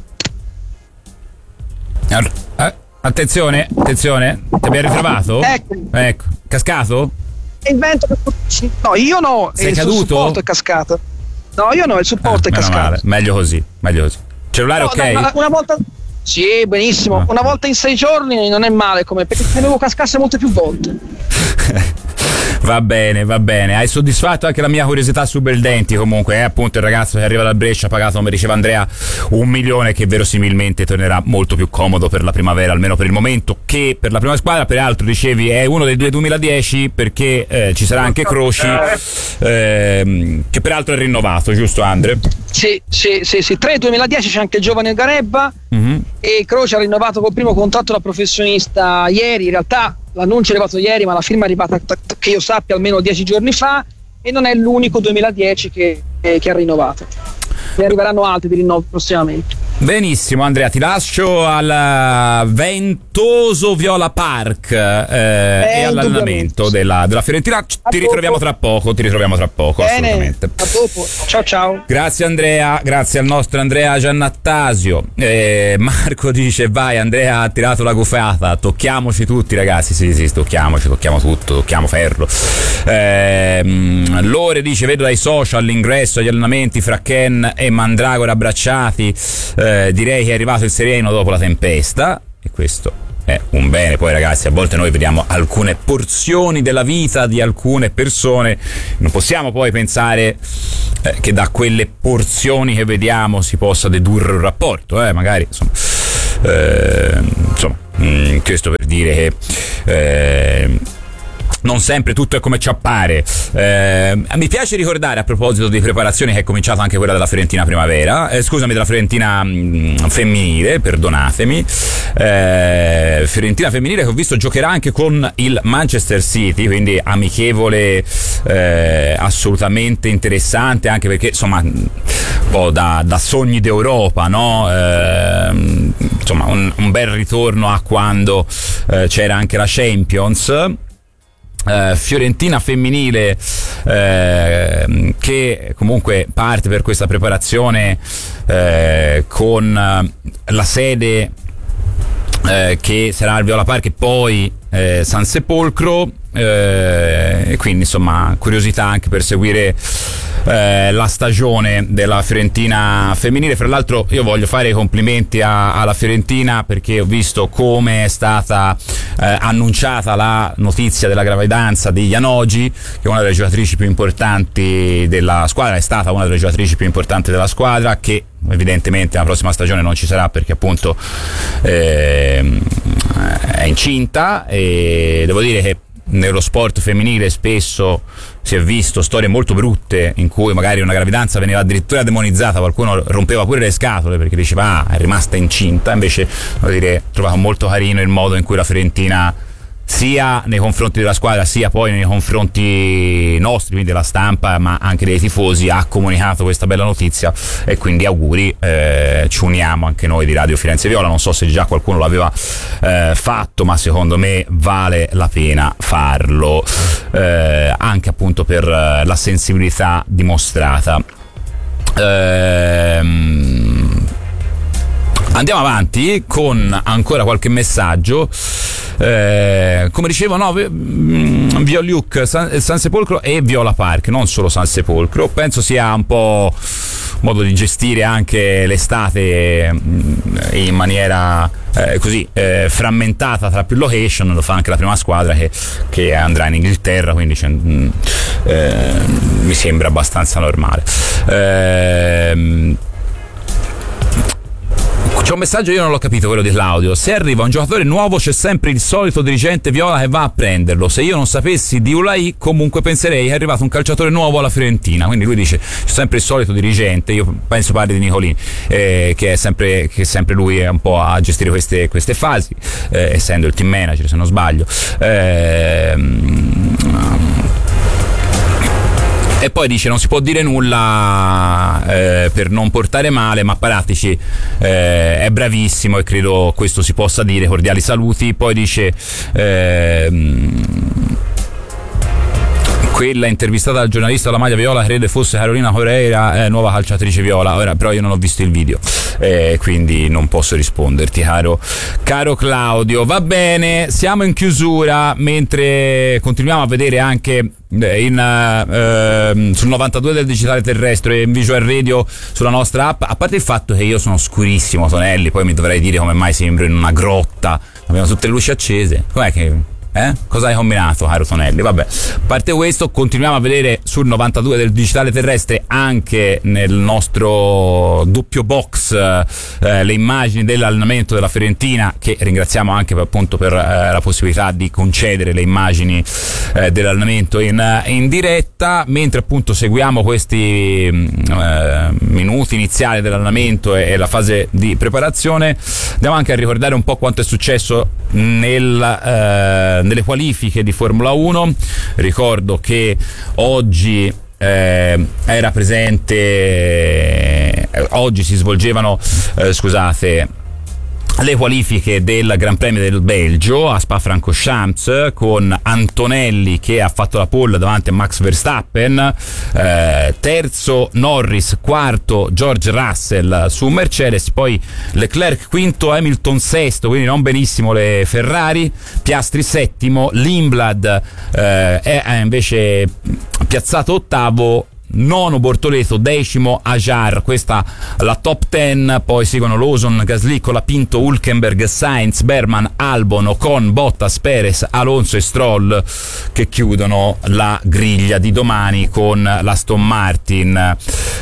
Speaker 1: Eh, attenzione, attenzione, ti abbiamo ritrovato?
Speaker 6: Ecco.
Speaker 1: Ecco, cascato?
Speaker 6: Il vento che... No, io no.
Speaker 1: Sei
Speaker 6: il
Speaker 1: caduto?
Speaker 6: Il supporto è cascato. No, io no, il supporto ah, è cascato.
Speaker 1: Male. Meglio così, meglio così. Cellulare no, ok?
Speaker 6: No, una volta... Sì, benissimo. No. Una volta in sei giorni non è male, come perché tenevo cascasse molte più volte.
Speaker 1: Va bene, va bene. Hai soddisfatto anche la mia curiosità su Beldenti. Comunque è appunto il ragazzo che arriva dal Brescia, pagato, come diceva Andrea, un milione, che verosimilmente tornerà molto più comodo per la Primavera, almeno per il momento, che per la prima squadra. Peraltro, dicevi, è uno dei due duemiladieci, perché eh, ci sarà anche Croci, eh, che peraltro è rinnovato, giusto Andre?
Speaker 6: Sì, sì, sì, sì. tre duemiladieci c'è anche il giovane Garebba, mm-hmm. e Croci ha rinnovato col primo contratto da professionista ieri. In realtà l'annuncio è arrivato ieri, ma la firma è arrivata, che io sappia, almeno dieci giorni fa, e non è l'unico duemiladieci che, che ha rinnovato. Ne arriveranno altri di rinnovo prossimamente.
Speaker 1: Benissimo Andrea, ti lascio al ventoso Viola Park eh, eh, e all'allenamento della, della Fiorentina. Ti a ritroviamo dopo. tra poco, ti ritroviamo tra poco. Bene, assolutamente.
Speaker 6: A dopo. Ciao ciao.
Speaker 1: Grazie Andrea, grazie al nostro Andrea Giannattasio. Eh, Marco dice vai Andrea ha tirato la gufata, tocchiamoci tutti ragazzi, sì sì, tocchiamoci, tocchiamo tutto, tocchiamo ferro. Eh, Lore dice vedo dai social l'ingresso agli allenamenti fra Ken e Mandragora abbracciati. Eh, direi che è arrivato il sereno dopo la tempesta e questo è un bene. Poi ragazzi, a volte noi vediamo alcune porzioni della vita di alcune persone, non possiamo poi pensare eh, che da quelle porzioni che vediamo si possa dedurre un rapporto, eh, magari insomma, eh, insomma mh, questo per dire che eh, non sempre tutto è come ci appare. Eh, mi piace ricordare a proposito di preparazione che è cominciata anche quella della Fiorentina Primavera, eh, scusami, della Fiorentina mh, femminile, perdonatemi. Eh, Fiorentina femminile che ho visto giocherà anche con il Manchester City, quindi amichevole eh, assolutamente interessante, anche perché insomma un po' da, da sogni d'Europa, no? Eh, insomma un, un bel ritorno a quando eh, c'era anche la Champions. Uh, Fiorentina femminile uh, che comunque parte per questa preparazione uh, con uh, la sede uh, che sarà al Viola Park e poi uh, San Sepolcro, uh, e quindi insomma curiosità anche per seguire Eh, la stagione della Fiorentina femminile. Fra l'altro io voglio fare i complimenti a, alla Fiorentina perché ho visto come è stata eh, annunciata la notizia della gravidanza di Janogy, che è una delle giocatrici più importanti della squadra, è stata una delle giocatrici più importanti della squadra, che evidentemente la prossima stagione non ci sarà perché appunto eh, è incinta, e devo dire che nello sport femminile spesso si è visto storie molto brutte in cui magari una gravidanza veniva addirittura demonizzata, qualcuno rompeva pure le scatole perché diceva ah, è rimasta incinta. Invece devo dire, ho trovato molto carino il modo in cui la Fiorentina, sia nei confronti della squadra sia poi nei confronti nostri, quindi della stampa ma anche dei tifosi, ha comunicato questa bella notizia, e quindi auguri, eh, ci uniamo anche noi di Radio Firenze Viola. Non so se già qualcuno l'aveva eh, fatto, ma secondo me vale la pena farlo, eh, anche appunto per la sensibilità dimostrata. Ehm Andiamo avanti con ancora qualche messaggio. Eh, come dicevo, no, Violuc, San, San Sepolcro e Viola Park, non solo San Sepolcro. Penso sia un po' un modo di gestire anche l'estate in maniera eh, così eh, frammentata tra più location. Lo fa anche la prima squadra che, che andrà in Inghilterra, quindi cioè, eh, mi sembra abbastanza normale. Eh, C'è un messaggio, io non l'ho capito, quello di Claudio. Se arriva un giocatore nuovo c'è sempre il solito dirigente viola che va a prenderlo. Se io non sapessi di Ulai comunque penserei che è arrivato un calciatore nuovo alla Fiorentina. Quindi lui dice c'è sempre il solito dirigente. Io penso parli di Nicolini, eh, che è sempre che sempre lui è un po' a gestire queste, queste fasi, eh, essendo il team manager se non sbaglio. Eh, E poi dice non si può dire nulla eh, per non portare male, ma Paratici eh, è bravissimo e credo questo si possa dire. Cordiali saluti. Poi dice eh, quella intervistata dal giornalista alla maglia viola crede fosse Carolina Correia, eh, nuova calciatrice viola. Ora però io non ho visto il video, eh, quindi non posso risponderti, caro caro Claudio. Va bene, siamo in chiusura, mentre continuiamo a vedere anche in uh, sul novantadue del digitale terrestre e in Visual Radio sulla nostra app. A parte il fatto che io sono scurissimo, Tonelli, poi mi dovrei dire come mai sembro in una grotta, abbiamo tutte le luci accese. Com'è che Eh? Cosa hai combinato, caro Tonelli? Vabbè, a parte questo, continuiamo a vedere sul novantadue del digitale terrestre, anche nel nostro doppio box, eh, le immagini dell'allenamento della Fiorentina, che ringraziamo anche per, appunto per eh, la possibilità di concedere le immagini eh, dell'allenamento in, in diretta, mentre appunto seguiamo questi eh, minuti iniziali dell'allenamento e, e la fase di preparazione. Andiamo anche a ricordare un po' quanto è successo nel eh, nelle qualifiche di Formula uno. Ricordo che oggi eh, era presente, eh, oggi si svolgevano, eh, scusate, le qualifiche del Gran Premio del Belgio a Spa-Francorchamps, con Antonelli che ha fatto la pole davanti a Max Verstappen, eh, terzo Norris, quarto George Russell su Mercedes, poi Leclerc quinto, Hamilton sesto, quindi non benissimo le Ferrari, Piastri settimo, Lindblad eh, è invece piazzato ottavo, nono Bortoleto, decimo Ajar. Questa la top ten. Poi seguono Lawson, Gasly, Colapinto, Hülkenberg, Sainz, Berman, Albon, Ocon, Bottas, Perez, Alonso e Stroll, che chiudono la griglia di domani con l'Aston Martin.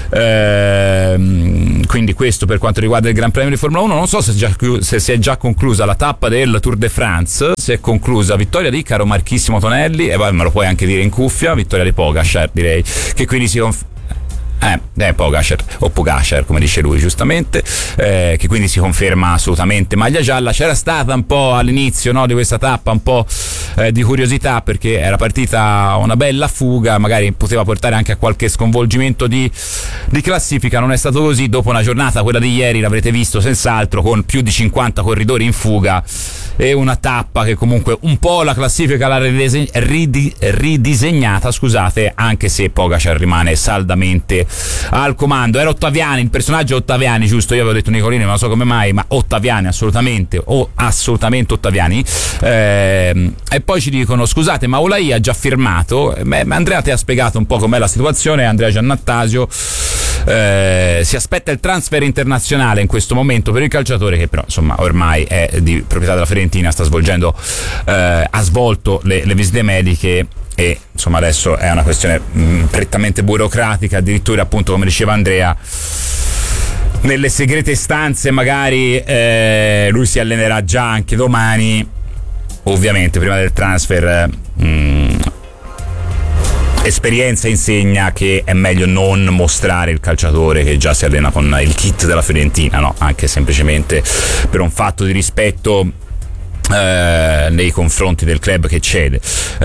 Speaker 1: Ehm, quindi questo per quanto riguarda il Gran Premio di Formula uno. Non so se, già, se si è già conclusa la tappa del Tour de France. Si è conclusa vittoria di caro Marchissimo Tonelli, e poi me lo puoi anche dire in cuffia, vittoria di Pogacar, direi, che quindi si conf- Eh, eh, Pogacar o Pogacar come dice lui giustamente, eh, che quindi si conferma assolutamente maglia gialla. C'era stata un po' all'inizio, no, di questa tappa un po' eh, di curiosità, perché era partita una bella fuga, magari poteva portare anche a qualche sconvolgimento di, di classifica. Non è stato così. Dopo una giornata, quella di ieri, l'avrete visto senz'altro, con più di cinquanta corridori in fuga e una tappa che comunque un po' la classifica l'ha ridise- ridi- ridisegnata, scusate, anche se Pogacar rimane saldamente al comando. Era Ottaviani, il personaggio Ottaviani, giusto? Io avevo detto Nicolini, ma non so come mai, ma Ottaviani assolutamente, o assolutamente Ottaviani. Eh, e poi ci dicono: scusate, ma Olai ha già firmato? Beh, Andrea ti ha spiegato un po' com'è la situazione. Andrea Giannattasio eh, si aspetta il transfer internazionale in questo momento per il calciatore, che però insomma ormai è di proprietà della Fiorentina, sta svolgendo eh, ha svolto le, le visite mediche, e insomma adesso è una questione mh, prettamente burocratica. Addirittura, appunto, come diceva Andrea, nelle segrete stanze magari eh, lui si allenerà già anche domani, ovviamente prima del transfer. Mh, esperienza insegna che è meglio non mostrare il calciatore che già si allena con il kit della Fiorentina, no? Anche semplicemente per un fatto di rispetto Eh, nei confronti del club che cede.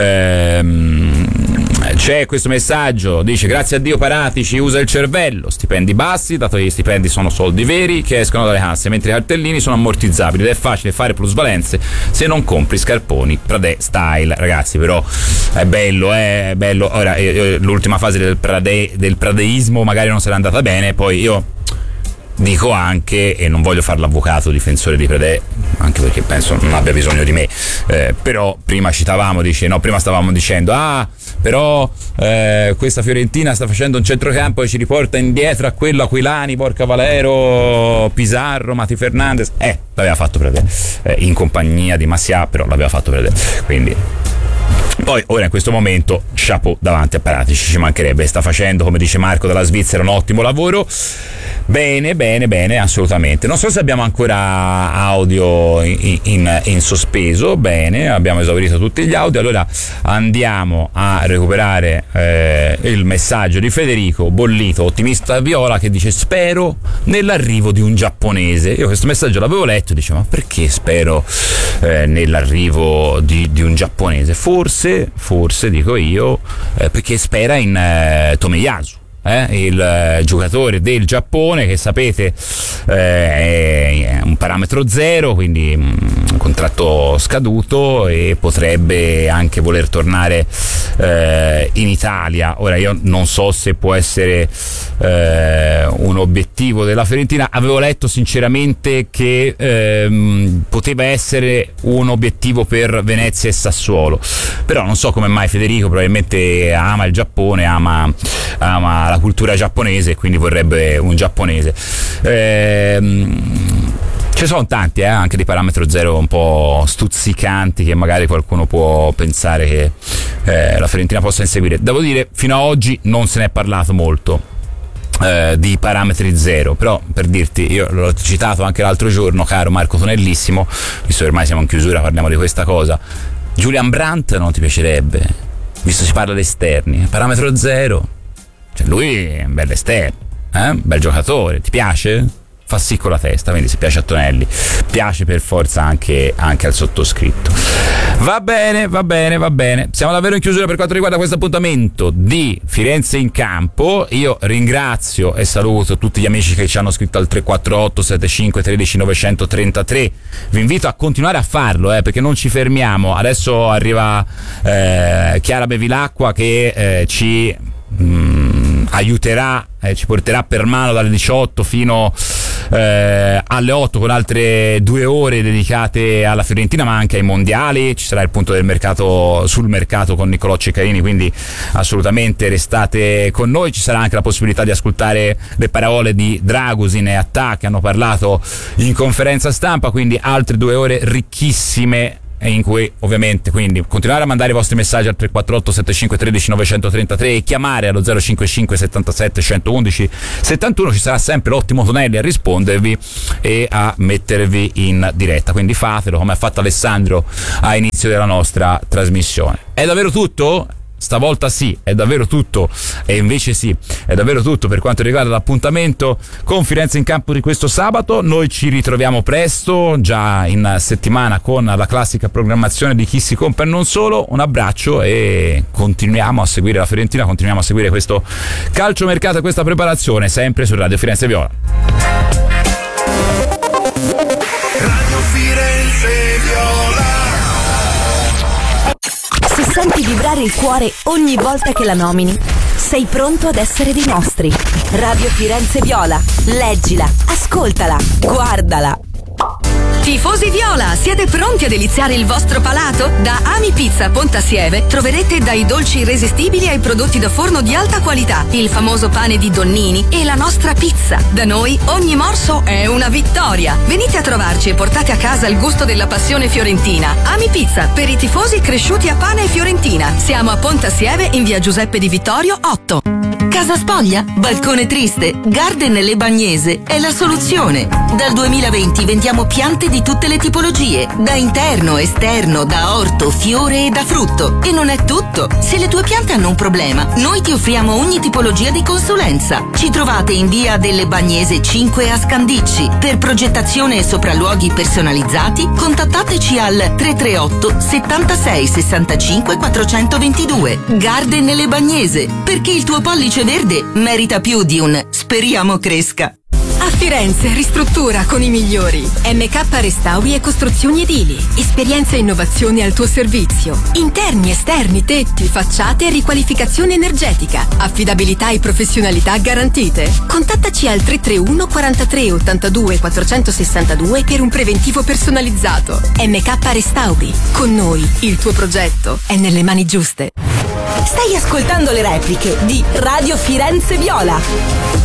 Speaker 1: Ehm, c'è questo messaggio, dice: grazie a Dio Paratici usa il cervello, stipendi bassi, dato che gli stipendi sono soldi veri che escono dalle casse, mentre i cartellini sono ammortizzabili ed è facile fare plusvalenze se non compri scarponi Pradè style. Ragazzi, però è bello, è bello. Ora, l'ultima fase del, Pradè, del pradeismo magari non sarà andata bene, poi io dico anche, e non voglio fare l'avvocato difensore di Pradè, anche perché penso non abbia bisogno di me, eh, però prima citavamo, dice, no, prima stavamo dicendo ah, però eh, questa Fiorentina sta facendo un centrocampo e ci riporta indietro a quello Aquilani, Porca Valero, Pizarro, Mati Fernandez. Eh, l'aveva fatto Pradè, eh, in compagnia di Massià, però l'aveva fatto Pradè, quindi poi ora in questo momento chapeau davanti a Paratici, ci mancherebbe, sta facendo, come dice Marco dalla Svizzera, un ottimo lavoro. Bene, bene, bene, assolutamente. Non so se abbiamo ancora audio in, in, in sospeso. Bene, abbiamo esaurito tutti gli audio. Allora andiamo a recuperare eh, il messaggio di Federico Bollito, ottimista viola, che dice: spero nell'arrivo di un giapponese. Io questo messaggio l'avevo letto e dicevo: ma perché spero eh, nell'arrivo di, di un giapponese? Forse, forse dico io, eh, perché spera in eh, Tomiyasu. Eh, il eh, giocatore del Giappone, che sapete eh, è un parametro zero, quindi un contratto scaduto, e potrebbe anche voler tornare eh, in Italia. Ora io non so se può essere eh, un obiettivo della Fiorentina. Avevo letto sinceramente che ehm, poteva essere un obiettivo per Venezia e Sassuolo, però non so come mai Federico probabilmente ama il Giappone, ama, ama la cultura giapponese, quindi vorrebbe un giapponese. Ehm, ci sono tanti, eh, anche di parametro zero un po' stuzzicanti, che magari qualcuno può pensare che eh, la Fiorentina possa inseguire. Devo dire, fino ad oggi non se ne è parlato molto eh, di parametri zero, però per dirti, io l'ho citato anche l'altro giorno, caro Marco Tonellissimo, visto che ormai siamo in chiusura, parliamo di questa cosa. Julian Brandt non ti piacerebbe, visto si parla di esterni, parametro zero. Cioè lui è un bel esterno, eh? Bel giocatore, ti piace? Fa sì con la testa, quindi se piace a Tonelli piace per forza anche, anche al sottoscritto. Va bene, va bene, va bene. Siamo davvero in chiusura per quanto riguarda questo appuntamento di Firenze in Campo. Io ringrazio e saluto tutti gli amici che ci hanno scritto al tre quattro otto sette cinque uno tre nove tre tre. Vi invito a continuare a farlo, eh, perché non ci fermiamo. Adesso arriva eh, Chiara Bevilacqua che eh, ci mh, aiuterà, eh, ci porterà per mano dalle diciotto fino eh, alle otto con altre due ore dedicate alla Fiorentina, ma anche ai mondiali. Ci sarà il punto del mercato sul mercato con Niccolò Ceccarini, quindi assolutamente restate con noi. Ci sarà anche la possibilità di ascoltare le parole di Dragusin e Attà che hanno parlato in conferenza stampa, quindi altre due ore ricchissime, in cui ovviamente quindi continuare a mandare i vostri messaggi al tre quattro otto sette cinque uno tre nove tre tre e chiamare allo zero cinque cinque settantasette centoudici settantuno. Ci sarà sempre l'ottimo Tonelli a rispondervi e a mettervi in diretta, quindi fatelo come ha fatto Alessandro a inizio della nostra trasmissione. È davvero tutto? Stavolta sì, è davvero tutto, e invece sì, è davvero tutto per quanto riguarda l'appuntamento con Firenze in Campo di questo sabato. Noi ci ritroviamo presto, già in settimana, con la classica programmazione di Chi si compra e non solo. Un abbraccio e continuiamo a seguire la Fiorentina, continuiamo a seguire questo calciomercato e questa preparazione sempre su Radio Firenze Viola.
Speaker 7: Radio Firenze Viola.
Speaker 8: Se senti vibrare il cuore ogni volta che la nomini, sei pronto ad essere dei nostri. Radio Firenze Viola. Leggila, ascoltala, guardala.
Speaker 9: Tifosi Viola, siete pronti a deliziare il vostro palato? Da Ami Pizza Pontasieve troverete dai dolci irresistibili ai prodotti da forno di alta qualità, il famoso pane di Donnini e la nostra pizza. Da noi ogni morso è una vittoria. Venite a trovarci e portate a casa il gusto della passione fiorentina. Ami Pizza, per i tifosi cresciuti a pane e fiorentina. Siamo a Pontasieve in via Giuseppe di Vittorio otto. Casa spoglia? Balcone triste? Garden Le Bagnese è la soluzione. Dal duemilaventi vendiamo piante di tutte le tipologie, da interno, esterno, da orto, fiore e da frutto. E non è tutto. Se le tue piante hanno un problema, noi ti offriamo ogni tipologia di consulenza. Ci trovate in via delle Bagnese cinque a Scandicci. Per progettazione e sopralluoghi personalizzati, contattateci al tre tre otto settantasei sessantacinque quattrocentoventidue. Garden Le Bagnese, perché il tuo pollice verde merita più di un speriamo cresca. A Firenze ristruttura con i migliori. M K Restauri e Costruzioni Edili. Esperienza e innovazione al tuo servizio. Interni, esterni, tetti, facciate e riqualificazione energetica. Affidabilità e professionalità garantite. Contattaci al tre tre uno quarantatré ottantadue quattrocentosessantadue per un preventivo personalizzato. M K Restauri. Con noi il tuo progetto è nelle mani giuste.
Speaker 8: Stai ascoltando le repliche di Radio Firenze Viola.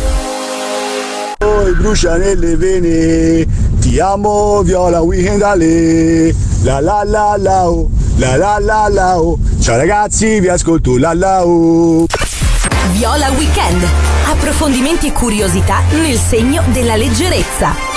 Speaker 10: Poi brucia nelle vene, ti amo Viola Weekendale, la la la la oh, la la la la oh. Ciao ragazzi, vi ascolto la la oh.
Speaker 8: Viola Weekend, approfondimenti e curiosità nel segno della leggerezza.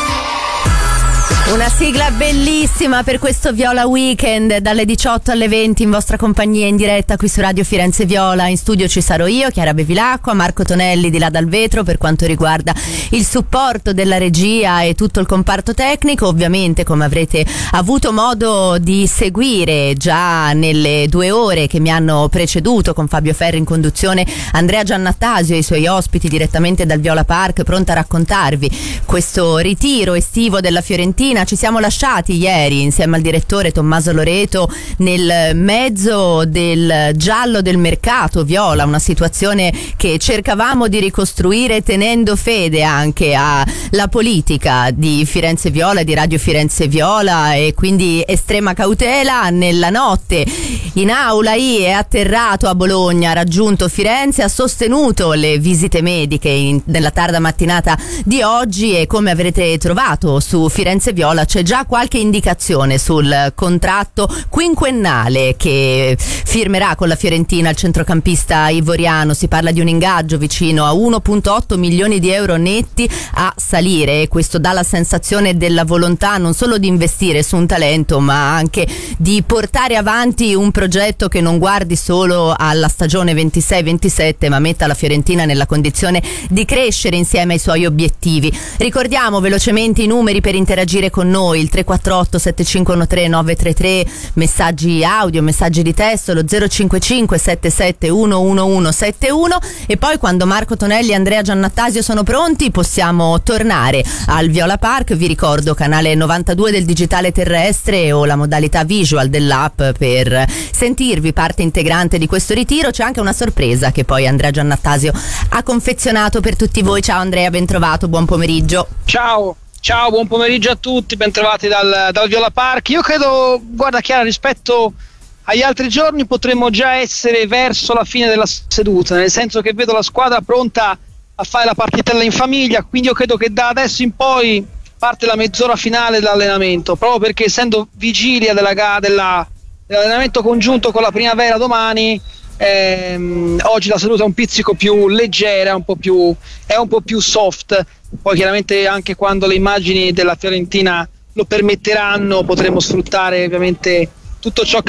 Speaker 11: Una sigla bellissima per questo Viola Weekend, dalle diciotto alle venti in vostra compagnia in diretta qui su Radio Firenze Viola. In studio ci sarò io, Chiara Bevilacqua, Marco Tonelli di là dal vetro per quanto riguarda il supporto della regia e tutto il comparto tecnico. Ovviamente, come avrete avuto modo di seguire già nelle due ore che mi hanno preceduto, con Fabio Ferri in conduzione, Andrea Giannattasio e i suoi ospiti direttamente dal Viola Park, pronta a raccontarvi questo ritiro estivo della Fiorentina. Ci siamo lasciati ieri insieme al direttore Tommaso Loreto nel mezzo del giallo del mercato viola, una situazione che cercavamo di ricostruire tenendo fede anche alla politica di Firenze Viola, di Radio Firenze Viola, e quindi estrema cautela. Nella notte in aula I è atterrato a Bologna, ha raggiunto Firenze, ha sostenuto le visite mediche in, nella tarda mattinata di oggi, e come avrete trovato su Firenze Viola c'è già qualche indicazione sul contratto quinquennale che firmerà con la Fiorentina il centrocampista ivoriano. Si parla di un ingaggio vicino a uno virgola otto milioni di euro netti a salire, e questo dà la sensazione della volontà non solo di investire su un talento, ma anche di portare avanti un progetto che non guardi solo alla stagione ventisei ventisette, ma metta la Fiorentina nella condizione di crescere insieme ai suoi obiettivi. Ricordiamo velocemente i numeri per interagire con con noi, il tre quattro otto sette cinque uno tre nove tre tre, messaggi audio, messaggi di testo, lo zero cinque cinque sette sette uno uno uno sette uno, e poi quando Marco Tonelli e Andrea Giannattasio sono pronti possiamo tornare al Viola Park. Vi ricordo canale novantadue del digitale terrestre o la modalità visual dell'app per sentirvi parte integrante di questo ritiro. C'è anche una sorpresa che poi Andrea Giannattasio ha confezionato per tutti voi. Ciao Andrea, ben trovato, buon pomeriggio.
Speaker 6: Ciao. Ciao, buon pomeriggio a tutti, bentrovati dal, dal Viola Park. Io credo, guarda Chiara, rispetto agli altri giorni potremmo già essere verso la fine della seduta, nel senso che vedo la squadra pronta a fare la partitella in famiglia, quindi io credo che da adesso in poi parte la mezz'ora finale dell'allenamento, proprio perché essendo vigilia della, della, dell'allenamento congiunto con la primavera domani, ehm, oggi la seduta è un pizzico più leggera, un po' più, è un po' più soft. Poi chiaramente anche quando le immagini della Fiorentina lo permetteranno potremo sfruttare ovviamente tutto ciò che